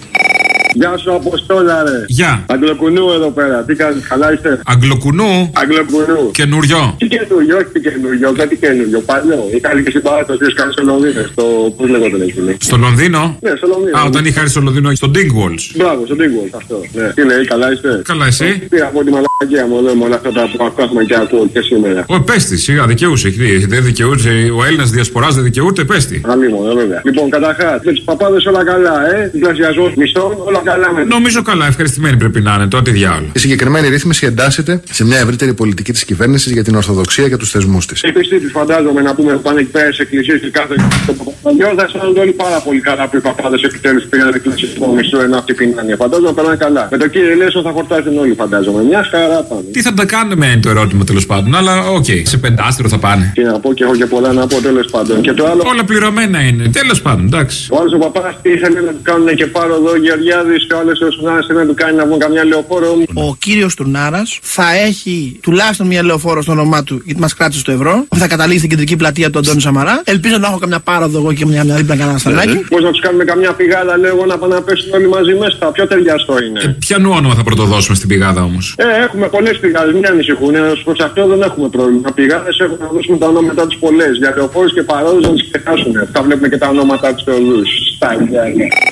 Γεια σου, Αποστόλα, ρε. Γεια. Αγγλοκουνού εδώ πέρα. Τι κάνεις, καλά είστε? Αγγλοκουνού. Αγγλοκουνού. Καινούριο. Τι καινούριο, όχι τι καινούριο, κάτι καινούριο. Παλιό. Είχα και στην παράδοση που κάνει στο Λονδίνο. Πώς λέγονταν εκεί. Στο Λονδίνο? Ναι, στο Λονδίνο. Α, όταν είχα έρθει στο Λονδίνο, στο Dingwalls. Μπράβο, στο Dingwalls, αυτό. Ναι. Τι λέει, καλά είστε? Καλά, εσύ? Πήρα από τη μαλακία μου εδώ με όλα αυτά που ακούσαμε και ακούω και σήμερα. Ο πέστη, σιγά, δικαιούσε. Δεν δικαιούσε. Ο Έλληνας διασποράς δεν δικαιούται, πέστη. Αλλήμον, βέβαια. Λοιπόν, καταρχάς, με τους παπάδες όλα καλά, διπλασιασμός μισθών, όλα καλά με. Νομίζω καλά, ευχαριστημένοι πρέπει να είναι. Τώρα τι διάολο. Η συγκεκριμένη ρύθμιση εντάσσεται σε μια ευρύτερη πολιτική της κυβέρνησης για την Ορθοδοξία και τους θεσμούς της. Οι πιστοί τους φαντάζομαι να πούμε πάνε εκεί πέρα στις εκκλησίες και κάθε Παπαγιώτα θα αισθάνονται όλοι πάρα πολύ καλά που οι παπάδες επιτέλους πήγαν εκκλησιαστικό μισθό ενώ αυτοί πεινάνε. Φαντάζομαι να περνάνε καλά. Με το κύριο Λέσο θα χορτάσουν όλοι, φαντάζομαι. Μια χαρά πάνε. Τι θα τα κάνουμε είναι το ερώτημα τέλος πάντων, αλλά οκ, σε πεντάστερο θα πάνε. Και να πω και έχω και πολλά να πω τέλος πάντων. Και το άλλο... Όλα πληρωμένα είναι, τέλος πάντων, εντάξει. Ο άλλος ο παπάς ήθελε να του κάνουν και πάρω εδώ Γεωργιάδης και ο άλλος ο Σουνάρας να του κάνει να βγουν καμιά λεωφόρο. Ο κύριος Τουρνάρας θα έχει τουλάχιστον μια λεωφόρο στο όνομά του, γιατί μας κράτησε το ευρώ. Θα καταλήξει στην κεντρική πλατεία του Αντώνη Σαμαρά. Ελπίζω να έχω καμιά πάροδο εγώ και μια δίπλα κανένα σταλάκι. Πώς να τους κάνουμε καμιά πηγάδα, λέω εγώ, να πάνε να πέσουν όλοι μαζί μέσα. Πιο ταιριαστό είναι. Ποιανού όνομα θα πρωτοδώσουμε στην πηγάδα όμως? Έχουμε πολλές πηγάδες, μην ανησυχούν. Προς αυτό δεν έχουμε πρόβλημα. Πηγάδες έχουμε να δώσουμε τα ονόματά τους πολλές. Για λεωφόρους και παρόδους να τις ξεχάσουν. Θα βλέπουμε και τα ονόματά τους θεοδούς. Στα ίδια.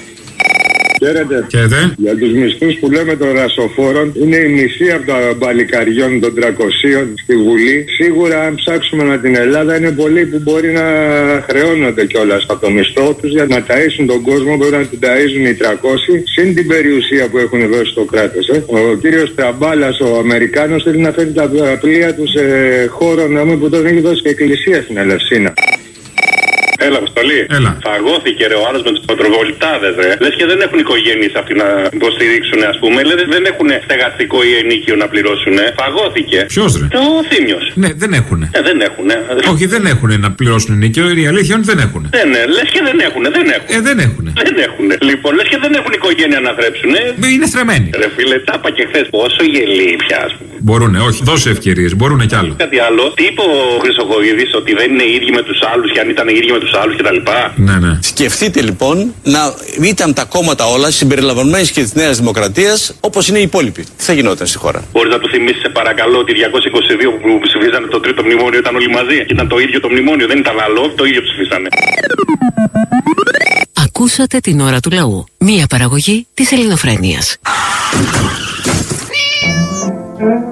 Χαίρετε. Για τους μισθούς που λέμε των ρασοφόρων, είναι η μισή από τα μπαλικαριών των 300 στη Βουλή. Σίγουρα, αν ψάξουμε με την Ελλάδα, είναι πολλοί που μπορεί να χρεώνονται κιόλας από το μισθό τους για να ταΐσουν τον κόσμο. Μπορεί να την ταΐζουν οι 300, συν την περιουσία που έχουν δώσει στο κράτος. Ο κύριος Τραμπάλας, ο Αμερικάνος, θέλει να φέρει τα πλοία του σε χώρο που τον έχει δώσει και εκκλησία στην Ελευσίνα. Έλα, Αποστολή. Έλα. Φαγώθηκε ρε ο άλλος με τους πατροβολητάδες, ρε. Λες και δεν έχουν οικογένειες αυτοί να υποστηρίξουν, ας πούμε. Λες δεν έχουν στεγαστικό ή ενίκιο να πληρώσουν. Φαγώθηκε. Ποιος ρε? Ο Θήμιος. Ναι, δεν έχουν. Δεν έχουν. Όχι, δεν έχουν να πληρώσουν ενίκιο. Η αλήθεια είναι ότι δεν έχουν. Ναι, λες και δεν έχουν. Δεν έχουν. Δεν έχουν. Λοιπόν, λες και δεν έχουν οικογένεια να θρέψουν. Είναι στρεμμένοι. Ρε φίλε, τα είπα και χθες πόσο γελί πια, ας πούμε. Μπορούνε, όχι, δώσε ευκαιρίες. Μπορούνε κι άλλο. Κάτι άλλο. Τι είπε ο Χρυσοχοίδης, ότι δεν είναι ίδιοι με τους άλλους και αν ήταν ίδιοι με τους άλλους κτλ. Ναι. Σκεφτείτε λοιπόν να ήταν τα κόμματα όλα συμπεριλαμβανομένης και της Νέας Δημοκρατίας όπως είναι οι υπόλοιποι. Τι θα γινόταν στη χώρα? Μπορείς να του θυμίσεις σε παρακαλώ ότι 222 που ψηφίζανε το τρίτο μνημόνιο ήταν όλοι μαζί? Ήταν το ίδιο το μνημόνιο, δεν ήταν άλλο, το ίδιο ψηφίσανε. Ακούσατε την ώρα του λαού. Μία παραγωγή της Ελληνοφρένειας.